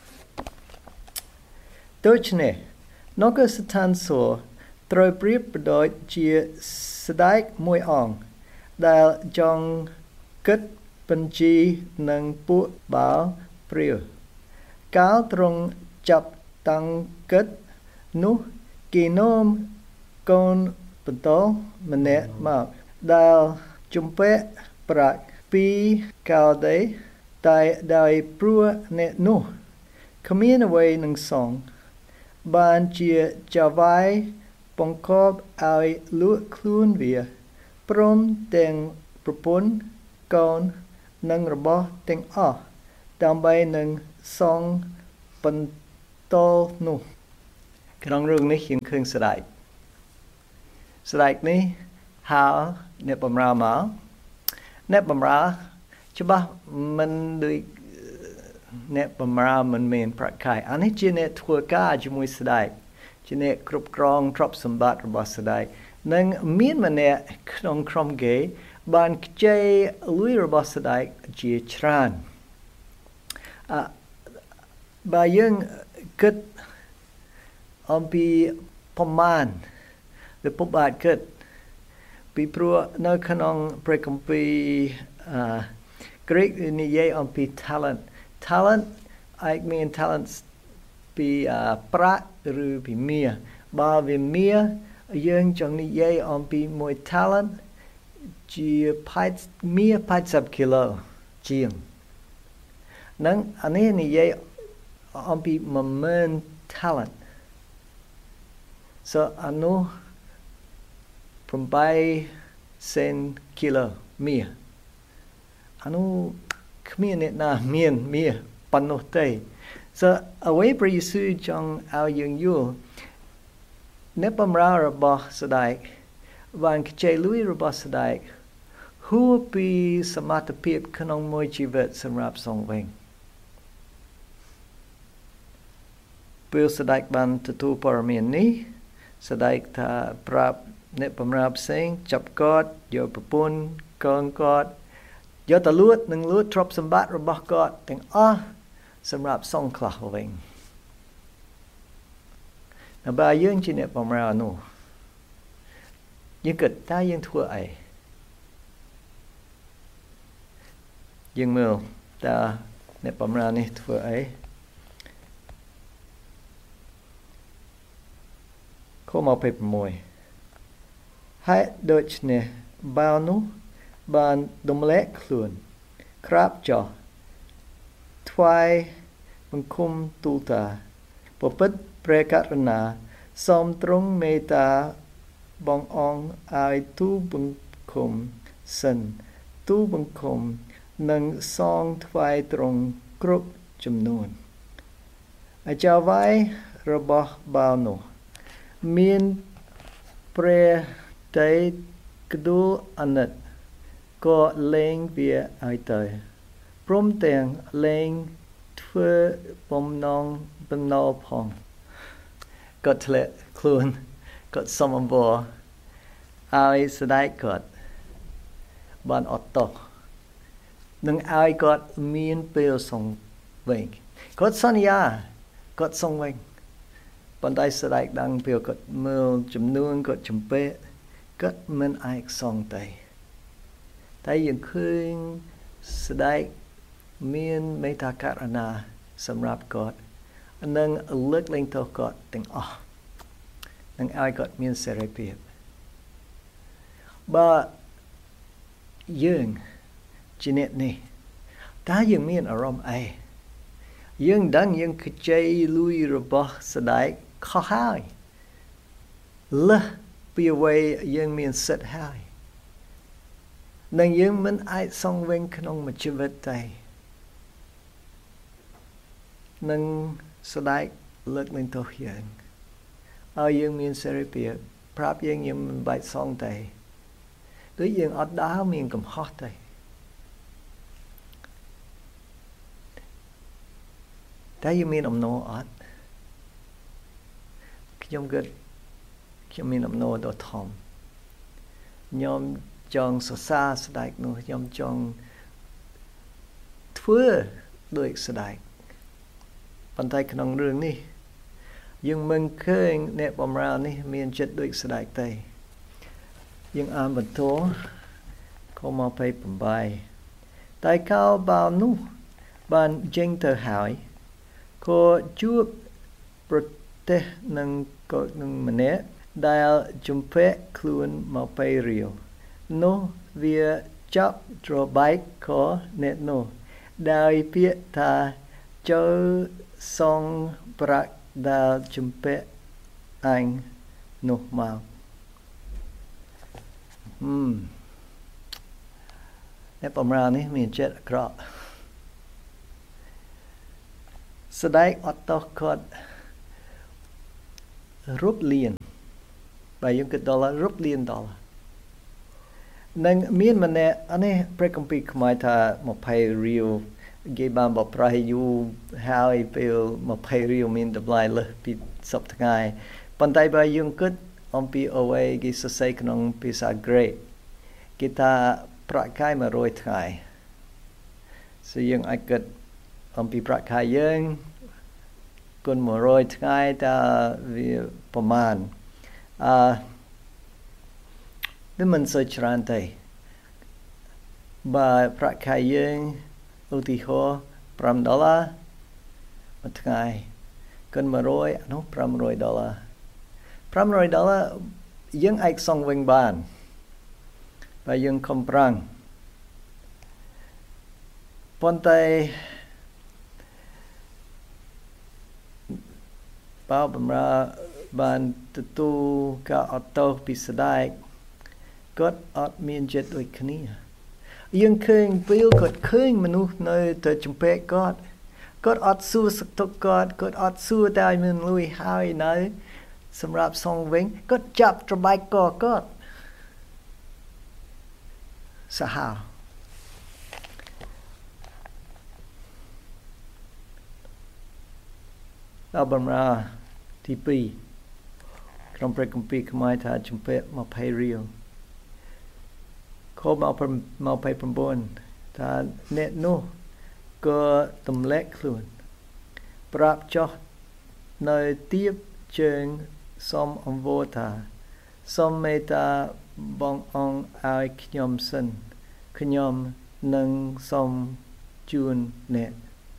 ដូច្នេះនគរស្ថានសួគ៌ត្រូវប្រៀបប្រដូចជាស្ដេចមួយអង្គដែលចង់គិតបញ្ជីនឹងពួកបាល់ព្រាវកាលទ្រង់ចាប់តាំងគិតនោះគេនាំកូនបន្ទោម្នាក់មកដែលជំពាក់ប្រាក់ពីកៅដេតែដោយព្រោះអ្នកនោះគ្មានអ្វីនឹងសងបានជាចៅវាយបង្កប់ឲ្យលក់ខ្លួនវាព្រមទាំងប្រពន្ធកូននិងរបស់ទាំងអស់ដើម្បីនឹងសងបន្ទោសនោះក្នុងរឿងនេះយើងឃើញស្ដេចស្ដេចនេះហៅអ្នកបម្រើមកអ្នកបម្រើច្បាស់មិនដូចអ្នកបម្រើមិនមានប្រាក់ខែអានេះជាអ្នកធ្វើការជាមួយស្ដេចជាអ្នកគ្រប់គ្រងទ្រព្យសម្បត្តិរបស់ស្ដេចនិងមានម្នាក់ក្នុងក្រុមគេបានខ្ចីលុយរបស់ស្ដេចជាច្រើនអឺបើយើងគិតអំពីប្រមាណដែលពុកបាទគិតពីព្រោះនៅក្នុងព្រះគម្ពីរអឺ Greek និយាយអំពី talent talent អាចមាន talent ពីប្រាក់ឬពីមាសបើវាមាសយើងចង់និយាយអំពីមួយ talent ជាមាស80គីឡូជាងនឹងអានេះនិយាយអំពីone million talent so អានោះeightសេនគីឡូមាសអានោះគ្មានអ្នកណាមានមាសប៉ុណ្ណោះទេ so អ្វីព្រះយេស៊ូវចង់ឲ្យយើងយល់អ្នកបម្រើរបស់ស្ដេចបានខ្ចីលុយរបស់ស្ដេចហួសពីសមត្ថភាពក្នុងមួយជីវិតសម្រាប់សងវិញពេលស្ដេចបានទទួលព័ត៌មាននេះស្ដេចថាប្រាប់អ្នកបម្រើផ្សេងចាប់គាត់យកប្រពន្ធកូនគាត់យកទៅលួចនិងលួចទ្រព្យសម្បត្តិរបស់គាត់ទាំងអស់សម្រាប់សងខ្លះវិញតែបើយើងជាអ្នកបម្រើនោះយើងគិតតើយើងធ្វើអីយើងមើលតើអ្នកបម្រើនេះធ្វើអីខម្ភ26ហើយដូច្នេះបាវនោះបានដុំលែកខ្លួនក្រាបចុះថ្វាយបង្គំទូលថាពពិតព្រះករុណាសូមទ្រង់មេត្តាបងអងឲ្យទូបង្គំសិនទូបង្គំនិងសងថ្វាយទ្រង់គ្រប់ចំនួនអចៅវាយរបស់បាវនោះមានព្រះតីក្ដួលអាណិតក៏លែងវាឲ្យទៅព្រមទាំងលែងធ្វើបំណងបំណុលផងគាត់ធ្លាក់ខ្លួនគាត់សុំអំបរឲ្យស្ដេចគាត់បានអត់ទោសនឹងឲ្យគាត់មានពេលសងវិញគាត់សន្យាគាត់សងវិញប៉ុន្តែស្ដេចដឹងពេលគាត់មើលចំនួនគាត់ចំពេកគាត់មិនអាចសងទេតែយើងឃើញស្ដេចមានមេត្តាករុណាសម្រាប់គាត់និងលើកលែងទោសគាត់ទាំងអស់នឹងឲ្យគាត់មានសេរីភាពបើយើងជាអ្នកនេះតើយើងមានអារម្មណ៍អីយើងដឹងយើងខ្ចីលុយរបស់ស្ដេចខុសហើយលើសពីអ្វីយើងមានសិទ្ធិហើយនឹងយើងមិនអាចសងវិញក្នុងមួយជីវិតទេនឹងស្ដេចលើកលែងទោសយើងឲ្យយើងមានសេរីភាពប្រាប់យើងយើងមិនបាច់សងទេដូចយើងអត់ដើរមានកំហុសទេតែយើងមានអំណរអត់ខ្ញុំគិតខ្ញុំមានអំណរដ៏ធំខ្ញុំចង់សរសើរស្ដេចនោះខ្ញុំចង់ធ្វើដូចស្ដេចប៉ុន្តែក្នុងរឿងនេះយើងមិនឃើញអ្នកបម្រើនេះមានចិត្តដូចស្ដេចទេយើងអានបន្តខម្ភ28តែកោបាវនោះបានចេញទៅហើយក៏ជួបប្រទេសនឹងកូននឹងម្នាក់ដែលជំពាក់ខ្លួនមកពេលរាវនោះវាចាប់ត្របែកខអ្នកនោះដោយពាក្យថាចូលសងប្រាក់ដែលជំពាក់អញនោះមកហឹមអ្នកបំរើនេះមានចិត្តអាក្រក់ស្ដេចអត់តោះគាត់រូបលានបើយើងគិតដល់រូបលានដល់នឹងមានម្នាក់អានេះព្រះគម្ពីរខ្មែរថា20រៀលគេបានបប្រែយូរហើយពេល20រៀលមានតម្លៃលើសពីសពថ្ងៃប៉ុន្តែបើយើងគិតអំពីអ្វីគេសរសេរក្នុងភាសាក្រិកគេថាប្រាក់ខែ100ថ្ងៃso យើងអាចគិតអំពីប្រាក់ខែយើងគុណ100ថ្ងៃតើវាប្រមាណអឺវាមិនសូវច្រើនទេបើប្រាក់ខែយើងឧទាហរណ៍5ដុល្លារមួយថ្ងៃគុណ100អានោះ500ដុល្លារ500ដុល្លារយើងអាចសងវិញបានបើយើងខំប្រឹងប៉ុន្តែបើបំរើបានទទួលការអត់ទោសពីស្ដេចគាត់អត់មានចិត្តដូចគ្នាយើងឃើញពេលគាត់ឃើញមនុស្សនៅទៅចំពេកគាត់គាត់អត់សួរសុខទុក្ខគាត់គាត់អត់សួរតែមានលុយហើយនៅសម្រាប់សងវិញគាត់ចាប់ត្របែកកគាត់សាហាវដល់បំរើទី2ក្នុងព្រះគម្ពីរខ្មែរថាជំពាក់20រៀលខ29ថាអ្នកនោះក៏ទម្លាក់ខ្លួនប្រាប់ចោះនៅទៀបជើងសូមអង្វរថាសូមមេត្តាបងអង្គឲ្យខ្ញុំសិនខ្ញុំនឹងសូមជូនអ្នក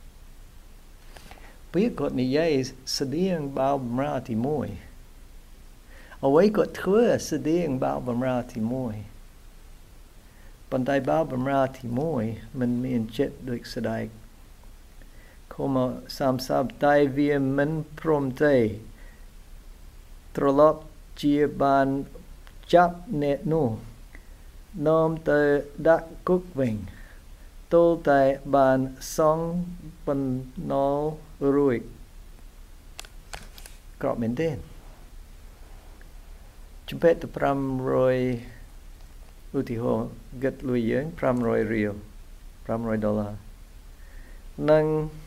ពេលគាត់និយាយស្តៀងបើបំរើទី1អ្វីគាត់ធ្វើស្តៀងបើបំរើទី1ប៉ុន្តែបើបំរើទី1មិនមានចិត្តដូចស្ដេចខំ30តែវាមិនព្រមទេត្រឡប់ជាបានចាប់អ្នកនោះនាំទៅដាក់គុកវិញទោះតែបានសងបំណុលរួចក្រក់មែនទេជំពេកទៅ500ឧទាហរណ៍គិតលុយយើង500រៀល500ដុល្លារនឹង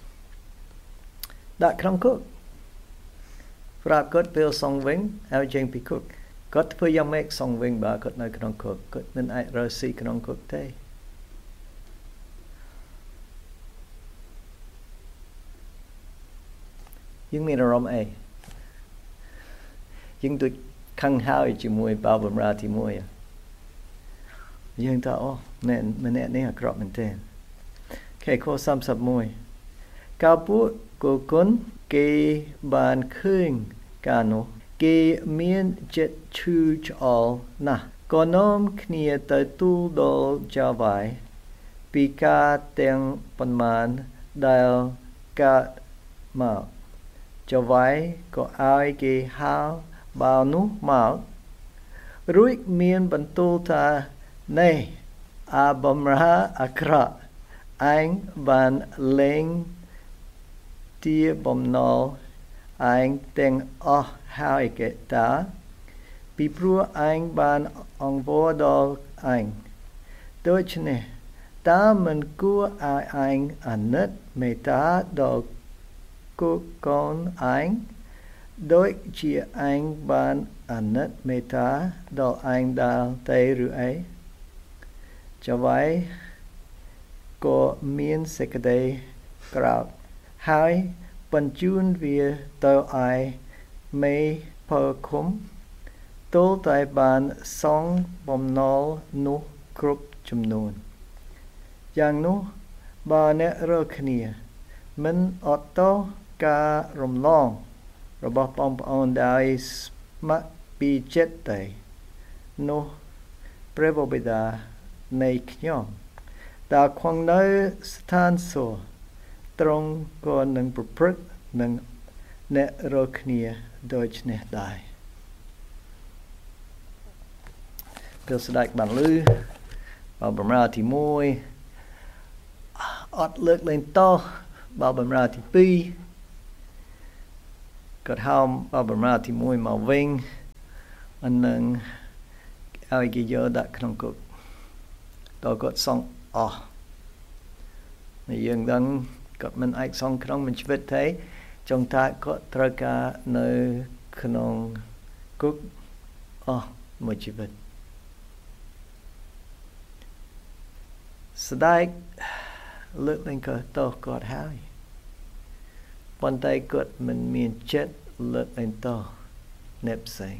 ដាក់ក្នុងគុកប្រាប់គាត់ពេលសងវិញឲ្យចេញពីគុកគាត់ធ្វើយ៉ាងម៉េចសងវិញបើគាត់នៅក្នុងគុកគាត់មិនអាចរស់ស៊ីក្នុងគុកទេយើងមានអារម្មណ៍អីយើងដូចខឹងហើយជាមួយបើបំរើទី1យើងថាអូមែនម្នាក់នេះអាក្រក់មែនទេខេខ31កាលពួកគូគុណគេបានឃើញការនោះគេមានចិត្តឈឺឆ្អល់ណាស់ក៏នាំគ្នាទៅទូលដល់ចាវាយពីការទាំងប៉ុន្មានដែលកើតមកចាវាយក៏ឲ្យគេហៅបាវនោះមករួចមានបន្ទូលថានេះអាបំរើអាក្រក់ឯងបានលែងទាបំណុលឯងទាំងអស់ហើយគេតាពីព្រោះឯងបានអង្វរដល់ឯងដូច្នេះតើមិនគួរឲ្យឯងអាណិតមេត្តាដល់គូកូនឯងដូចជាឯងបានអាណិតមេត្តាដល់ឯងដែរទេឬអីចាវាយក៏មានសេចក្តីក្រោធហើយបញ្ជូនវាទៅឲ្យមេភើឃុំទោះតែបានសងបំណុលនោះគ្រប់ចំនួនយ៉ាងនោះបើអ្នករើគ្នាមិនអត់តោការរំលងរបស់បងប្អូនដោយស្ម័គ្រពីចិត្តទេនោះព្រះបិតានៃខ្ញុំដែលគង់នៅស្ថានសួគ៌ទ្រង់ក៏នឹងប្រព្រឹត្តនឹងអ្នករាល់គ្នាដូចនេះដែរពេលស្ដេចបានឮប bao bầm ra thì môi ọt lược lên to bao bầm ra thì pi cột hông bao bầm ra thì môi màu vinh anh nâng ai ghi dơ đã không cột tôi cột xong ọ này dương đăng cột mình ai xong không mình chỉ biết thấy trong ta có tra cả nơi không cột ọ mới chỉ biết Sedai lược lên cờ to cột hai bàn tay cột mình miền chết lược lên to nếp xanh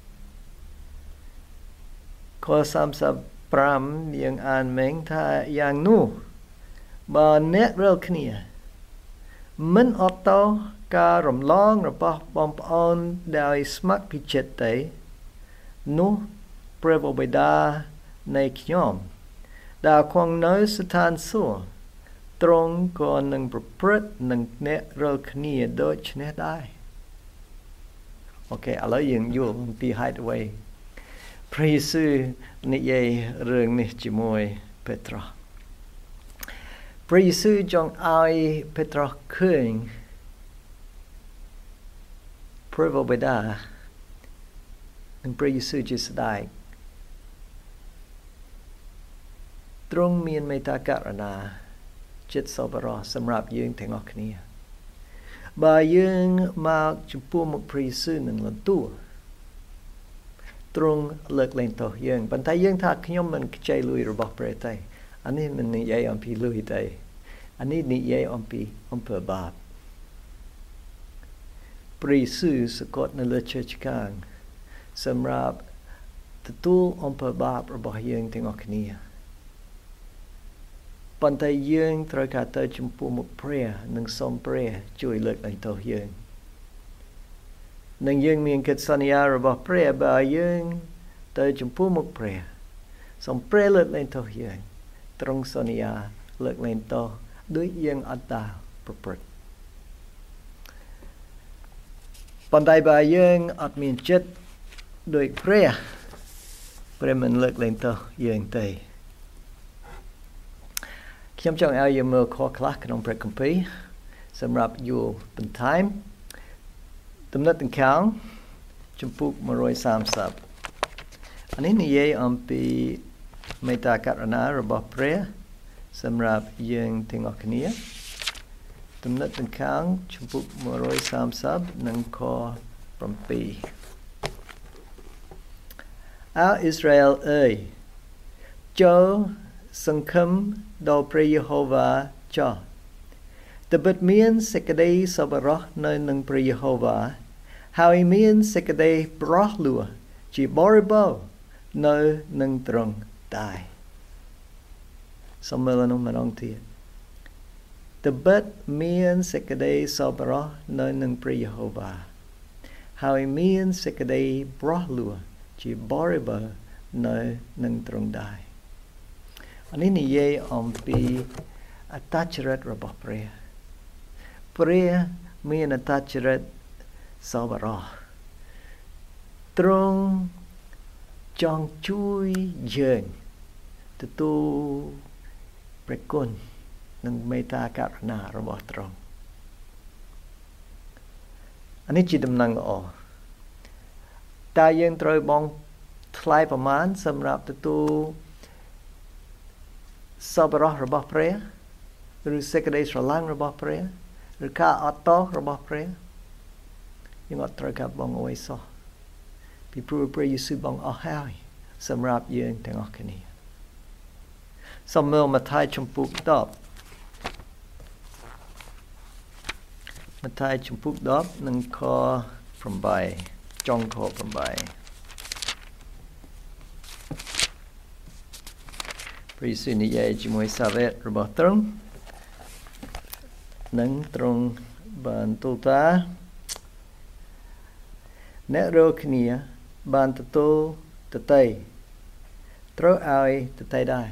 có sam sab pram yang an meng tha yang nu bà nét rêu khnia mình ở to ca rầm long rồi bỏ bom on đài smart pi chết đấy nu prevo beda nei knyom đã quăng nói sự than xua trong còn nâng bật nâng nét rơ khnia đôi nét đai ok à lấy những dụ bị hideaway praise sư nị dây rừng nị chỉ môi Petra praise sư trong ai Petra khơi prevo beda nâng praise sư chỉ đại trong miền mây ta cả na chết sau bờ sầm rạp dương thành ngọc nia bà dương mà chụp một pri sư nâng lần tu trong lược lên tổ dương bàn tay dương thạc nhom mình chạy lui rồi bỏ bể tay anh ấy mình nghĩ vậy ông pi lui tay anh ấy nghĩ vậy ông pi ông phở bạp pri sư sự cốt nơi lơ church kang sầm rạp tu ông phở bạp rồi bỏ dương thành ngọc nia bàn tay dương trời cả tới chấm pu một prayer nâng som prayer chui lược lên tổ dương nâng dương miền kết sania rồi bỏ prayer bà dương tới chấm pu một prayer som prayer lược lên tổ dương trong sania lược lên tổ đối dương ở ta propert bàn tay bà dương ở miền chết đối prayer prayer mình lược lên tổ dương tâyខ្ញុំចង់ឲ្យយើងមើលខខ្លះក្នុងព្រះគម្ពីរសម្រាប់យល់បន្ថែមទំនុកទាំងខាងជំពូកone thirtyអានេះនិយាយអំពីមេត្តាករុណារបស់ព្រះសម្រាប់យើងទាំងអស់គ្នាទំនុកទាំងខាងជំពូកone thirtyនិងខsevenអើអ៊ីស្រាអែលអើយចូលសង្ឃឹមដល់ព្រះយេហូវ៉ាចោះត្បិតមានសេចក្តីសប្បុរសនៅនឹងព្រះយេហូវ៉ាហើយមានសេចក្តីប្រោះលួជាបរិបូរណ៍នៅនឹងទ្រង់ដែរសូមមើលនោះម្ដងទៀតត្បិតមានសេចក្តីសប្បុរសនៅនឹងព្រះយេហូវ៉ាហើយមានសេចក្តីប្រោះលួជាបរិបូរណ៍នៅនឹងទ្រង់ដែរอันนี้นิយាយអំពីអត្តចរិតរបស់ព្រះព្រះមានអត្តចរិតសប្បុរសទ្រង់ចង់ជួយយើងទទួលព្រះគុណនិងមេត្តាករុណារបស់ទ្រង់អានេះជាដំណឹងល្អតើយើងត្រូវបង់ថ្លៃប្រមាណសម្រាប់ទទួលសប្បុរសរបស់ព្រះឬសេចក្តីស្រឡាញ់របស់ព្រះឬការអត់ទោសរបស់ព្រះយើងអត់ត្រូវការបងអួយសោះពីព្រោះព្រះយេស៊ូវបងអស់ហើយសម្រាប់យើងទាំងអស់គ្នាសូមមើលម៉ាថាយជំពូកtenម៉ាថាយជំពូកtenនិងខeightចុងខeightព្រះយេស៊ូវនិយាយជាមួយសាវករបស់ទ្រង់និងទ្រង់បានទូលថាអ្នករាល់គ្នាបានទទួលទតីត្រូវឲ្យទតីដែរ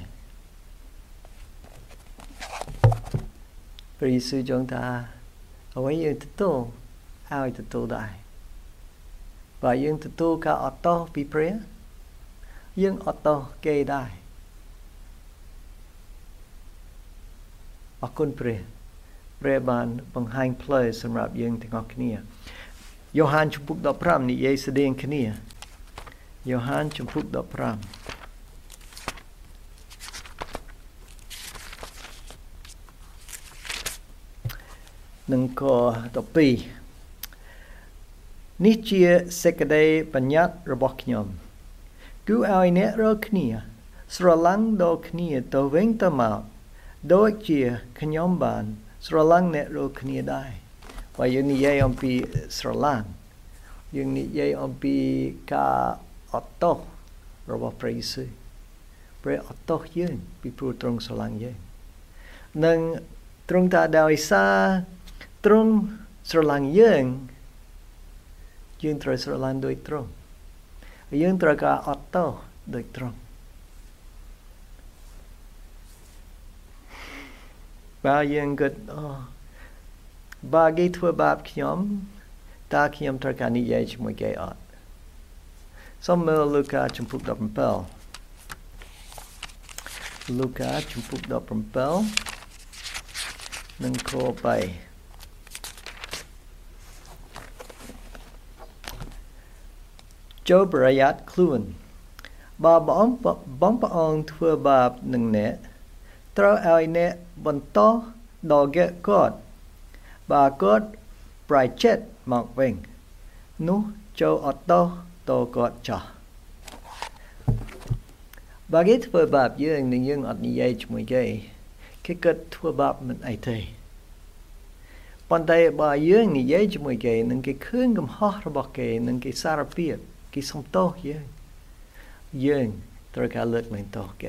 ព្រះយេស៊ូវចង់ថាអ្វីយើងទទួលឲ្យទទួលដែរបើយើងទទួលការអត់ទោសពីព្រះយើងអត់ទោសគេដែរអរគុណព្រះព្រះបានបង្ហាញផ្លូវសម្រាប់យើងទាំងអស់គ្នាយ៉ូហានជំពូកដប់ប្រាំនិយាយស្តីងគ្នាយ៉ូហានជំពូកដប់ប្រាំនឹងកដប់ពីរនេះជាសេចក្តីបញ្ញត្តិរបស់ខ្ញុំគឺឲ្យអ្នករាល់គ្នាស្រឡាញ់ដល់គ្នាទៅវិញទៅមកដូចជាខ្ញុំបានស្រឡាញ់អ្នករាល់គ្នាដែរបើយើងនិយាយអំពីស្រឡាញ់យើងនិយាយអំពីការអត់ទោសរបស់ព្រះយេស៊ូវព្រះអត់ទោសយើងពីព្រោះទ្រង់ស្រឡាញ់យើងនិងទ្រង់តាដោយសារទ្រង់ស្រឡាញ់យើងយើងត្រូវស្រឡាញ់ដោយទ្រង់យើងត្រូវការអត់ទោសដោយទ្រង់បើយើងគិតអូបើគេធ្វើបាបខ្ញុំតើខ្ញុំត្រូវការនិយាយជាមួយគេអត់សូមមើលលូកាជំពូកដប់ប្រាំលូកាជំពូកដប់ប្រាំនិងខបីចូលប្រយ័ត្នខ្លួនបើបងបងប្អូនធ្វើបាបនឹងអ្នកត្រូវឲ្យអ្នកបន្តដល់គាត់បើគាត់ប្រែចិត្តមកវិញនោះចូលអត់ទោសតគាត់ចោះបើគេធ្វើបាបយើងនឹងយើងអត់និយាយជាមួយគេគេគិតធ្វើបាបមិនអីទេប៉ុន្តែបើយើងនិយាយជាមួយគេនឹងគេឃើញកំហុសរបស់គេនឹងគេសារភាពគេសុំទោសយើងយើងត្រូវការលើកលែងទោសគេ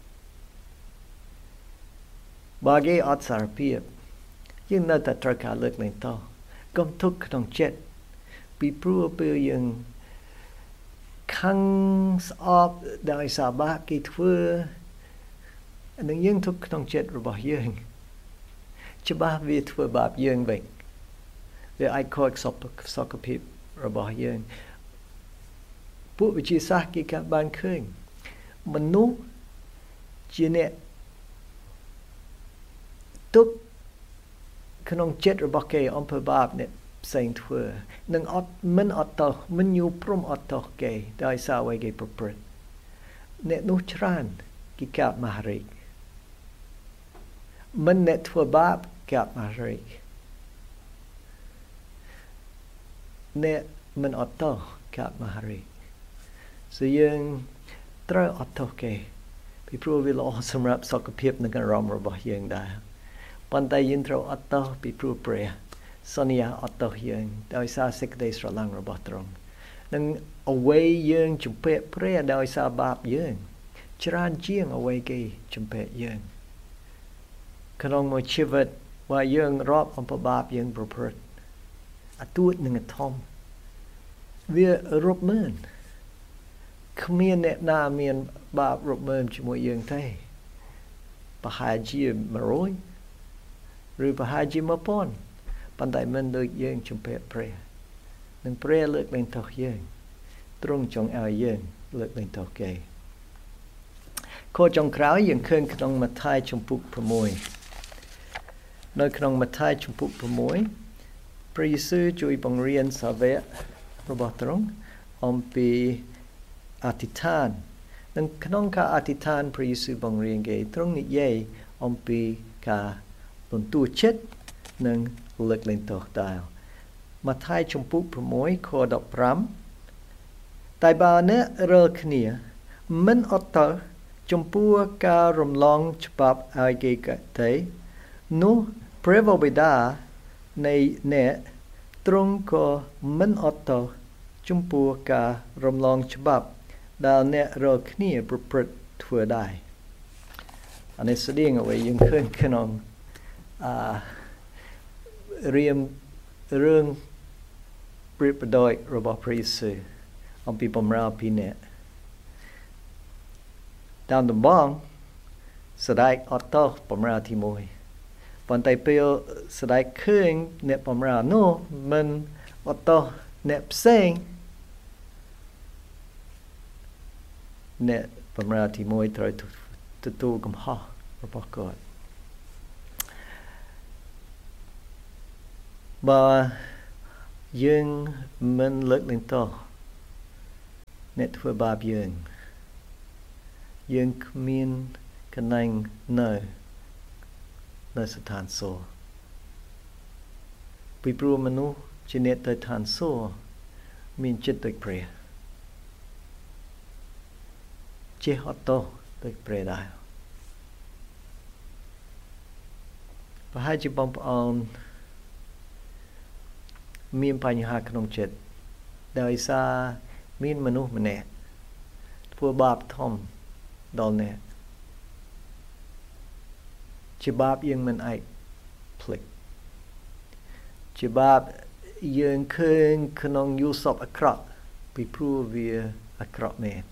បើគេអត់សារភាពយើងនៅតែត្រូវការលើកលែងទោសកុំទុកក្នុងចិត្តពីព្រោះពេលយើងខឹងស្អប់ដោយសារបាបគេធ្វើនឹងយើងទុកក្នុងចិត្តរបស់យើងច្បាស់វាធ្វើបាបយើងវិញវាអាចខូចសុខភាពរបស់យើងពួកវិទ្យាសាស្ត្រគេក៏បានឃើញមនុស្សជាអ្នកទុកក្នុងចិត្តរបស់គេអំពើបាបអ្នកផ្សេងធ្វើនឹងអត់មិនអត់ទោសមិនយល់ព្រមអត់ទោសគេដោយសារអ្វីគេប្រព្រឹត្តអ្នកនោះច្រើនគេកើតមហារីកមិនអ្នកធ្វើបាបកើតមហារីកអ្នកមិនអត់ទោសកើតមហារីកso យើងត្រូវអត់ទោសគេពីព្រោះវាល្អសម្រាប់សុខភាពនិងអារម្មណ៍របស់យើងដែរប៉ុន្តែយើងត្រូវអត់ទោសពីព្រោះព្រះសន្យាអត់ទោសយើងដោយសារសេចក្តីស្រឡាញ់របស់ទ្រង់និងអ្វីយើងជំពាក់ព្រះដោយសារបាបយើងច្រើនជាងអ្វីគេជំពាក់យើងក្នុងមួយជីវិតបើយើងរាប់អំពើបាបយើងប្រព្រឹត្តអាទួតនឹងអាធំវារាប់ម៉ឺនគ្មានអ្នកណាមានបាបរាប់ម៉ឺនជាមួយយើងទេប្រហែលជាមួយរយឬប្រហែលជាមួយពាន់ប៉ុន្តែមិនដូចយើងជំពាក់ព្រះនឹងព្រះលើកលែងទោសយើងទ្រង់ចង់ឲ្យយើងលើកលែងទោសគេខចុងក្រោយយើងឃើញក្នុងម៉ាថាយជំពូក6នៅក្នុងម៉ាថាយជំពូក6ព្រះយេស៊ូវជួយបង្រៀនសាវករបស់ទ្រង់អំពីអធិដ្ឋាននិងក្នុងការអធិដ្ឋានព្រះយេស៊ូវបង្រៀនគេទ្រង់និយាយអំពីការលន់តួចិត្តនិងលើកលែងទោសដែរម៉ាថាយជំពូក6ខដប់ប្រាំតែបើអ្នករើគ្នាមិនអត់ទោសចំពោះការរំលងច្បាប់ឲ្យគេកទេនោះព្រះបិតានៃអ្នកទ្រង់ក៏មិនអត់ទោសចំពោះការរំលងច្បាប់ដែលអ្នករាល់គ្នាប្រព្រឹត្តធ្វើដែរអានេះស្តីងអ្វីយើងឃើញក្នុងអឺរៀមរឿងព្រះបដិរបស់ព្រះយេស៊ូវអំពីបម្រើពីអ្នកតាមដំបងស្ដេចអត់ទោសបម្រើទីមួយប៉ុន្តែពេលស្ដេចឃើញអ្នកបម្រើនោះមិនអត់ទោសអ្នកផ្សេងអ្នកបម្រើទីមួយត្រូវទទួលកំហុសរបស់គាត់បើយើងមិនលើកលែងទោសអ្នកធ្វើបាបយើងយើងគ្មានកន្លែងនៅនៅស្ថានសួគ៌ពីព្រោះមនុស្សជាអ្នកទៅឋានសួគ៌មានចិត្តដូចព្រះចេះអត់ទោសដូចព្រះដែរប្រហែលជាបងប្អូនមានបញ្ហាក្នុងចិត្តដោយសារមានមនុស្សម្នាក់ធ្វើបាបធំដល់អ្នកជាបាបយើងមិនអាចភ្លេចជាបាបយើងឃើញក្នុងយល់សពអាក្រក់ពីព្រោះវាអាក្រក់មែន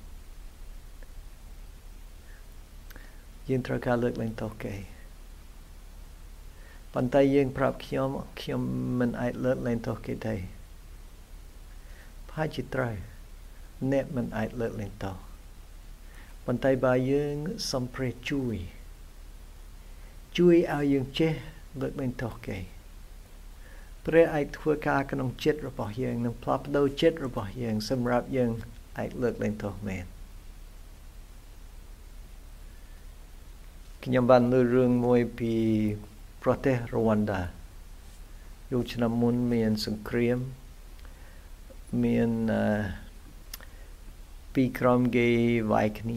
យើងត្រូវការលើកលែងទោសគេប៉ុន្តែយើងប្រាប់ខ្ញុំខ្ញុំមិនអាចលើកលែងទោសគេទេប្រហែលជាត្រូវអ្នកមិនអាចលើកលែងទោសប៉ុន្តែបើយើងសូមព្រះជួយជួយឲ្យយើងចេះលើកលែងទោសគេព្រះអាចធ្វើការក្នុងចិត្តរបស់យើងនិងផ្លាស់ប្ដូរចិត្តរបស់យើងសម្រាប់យើងអាចលើកលែងទោសមែនខ្ញុំបានលើរឿងមួយពីប្រទេសរវ៉ាន់ដាយុគឆ្នាំមុនមានសង្គ្រាមមានពីរក្រុមគេវាយគ្នា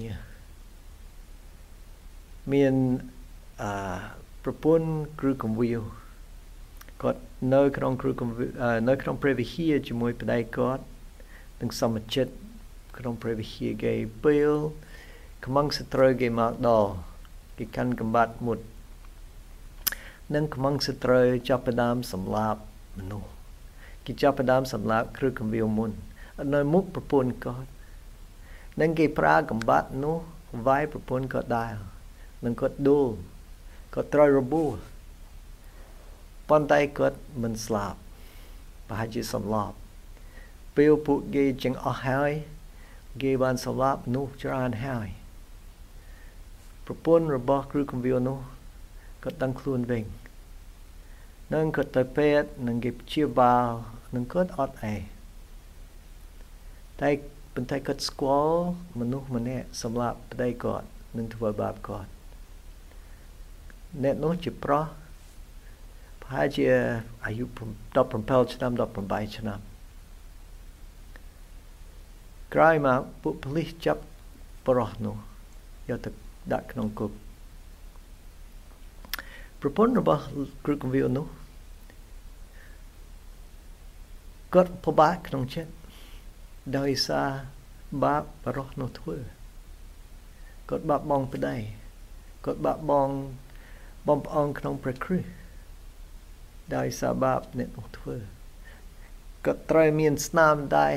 មានអឺប្រពន្ធគ្រូកំវាវគាត់នៅក្នុងគ្រូកំវាវនៅក្នុងព្រះវិហារជាមួយប្តីគាត់និងសមាជិកក្នុងព្រះវិហារគេពេលខ្មាំងសត្រូវគេមកដល់គេកាន់កំបាត់មុតនិងខ្មាំងសត្រូវចាប់ផ្ដើមសម្លាប់មនុស្សគេចាប់ផ្ដើមសម្លាប់គ្រូកំវាវមុននៅមុខប្រពន្ធគាត់និងគេប្រើកំបាត់នោះវាយប្រពន្ធគាត់ដែរនិងគាត់ដួលគាត់ត្រូវរបួសប៉ុន្តែគាត់មិនស្លាប់ប្រហែលជាសម្លាប់ពេលពួកគេចឹងអស់ហើយគេបានសម្លាប់មនុស្សច្រើនហើយប្រពន្ធរបស់គ្រូកំវាវនោះគាត់ដឹងខ្លួនវិញនឹងគាត់ទៅពេទ្យនឹងគេព្យាបាលនឹងគាត់អត់អីតែប៉ុន្តែគាត់ស្គាល់មនុស្សម្នាក់សម្លាប់ប្តីគាត់នឹងធ្វើបាបគាត់អ្នកនោះជាប្រុសប្រហែលជាអាយុដប់ប្រាំbảyឆ្នាំដប់ប្រាំ8ឆ្នាំក្រោយមកពួកប៉ូលីសចាប់ប្រុសនោះយកទៅដាក់ក្នុងគុកប្រពន្ធរបស់គ្រូកំវាវនោះគាត់ពិបាកក្នុងចិត្តដោយសារបាបប្រុសនោះធ្វើគាត់បាបបងប្តីគាត់បាបបងបងប្អូនក្នុងព្រះគ្រីស្ទដោយសារបាបអ្នកនោះធ្វើគាត់ត្រូវមានស្នាមដែរ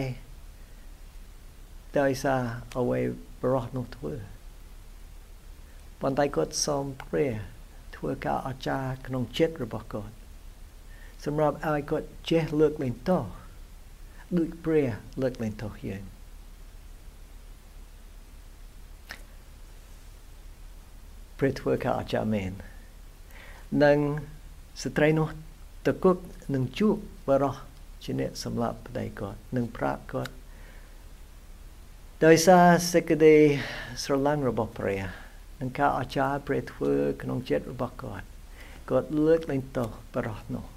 ដោយសារអ្វីប្រុសនោះធ្វើប៉ុន្តែគាត់សូមព្រះធ្វើការអស្ចារ្យក្នុងចិត្តរបស់គាត់សម្រាប់ឲ្យគាត់ចេះលើកលែងទោសដូចព្រះលើកលែងទោសយើងព្រះធ្វើការអស្ចារ្យមែននិងស្ត្រីនោះទៅគុកនឹងជួបបរិសជាអ្នកសម្លាប់ប្តីគាត់នឹងប្រាប់គាត់ដោយសារសេចក្តីស្រឡាញ់របស់ព្រះនឹងការអស្ចារ្យព្រះធ្វើក្នុងចិត្តរបស់គាត់គាត់លើកលែងទោសបរិសនោះ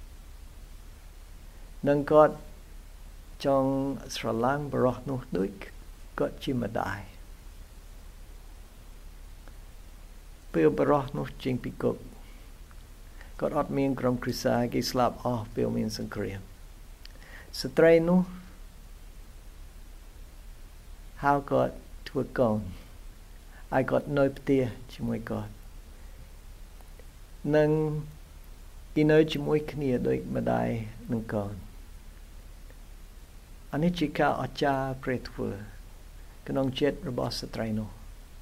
នឹងគាត់ចង់ស្រឡាញ់បរិសនោះដូចគាត់ជាម្ដាយពេលបរិសនោះចេញពីគុកគាត់អត់មានក្រុមគ្រួសារគេស្លាប់អស់ពេលមានសង្គ្រាមស្ត្រីនោះហៅគាត់ធ្វើកូនឲ្យគាត់នៅផ្ទះជាមួយគាត់និងគេនៅជាមួយគ្នាដូចម្ដាយនិងកូនអានេះជាការអស្ចារ្យព្រះធ្វើក្នុងចិត្តរបស់ស្ត្រីនោះ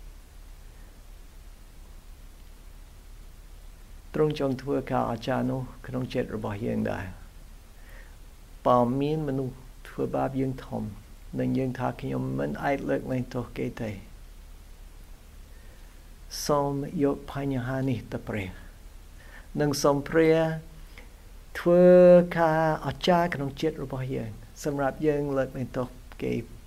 ទ្រង់ចង់ធ្វើការអស្ចារ្យនោះក្នុងចិត្តរបស់យើងដែរបើមានមនុស្សធ្វើបាបយើងធំនឹងយើងថាខ្ញុំមិនអាចលើកលែងទោសគេទេសូមយកបញ្ហានេះទៅព្រះនិងសូមព្រះធ្វើការអស្ចារ្យក្នុងចិត្តរបស់យើងសម្រាប់យើងលើកលែងទោសគេ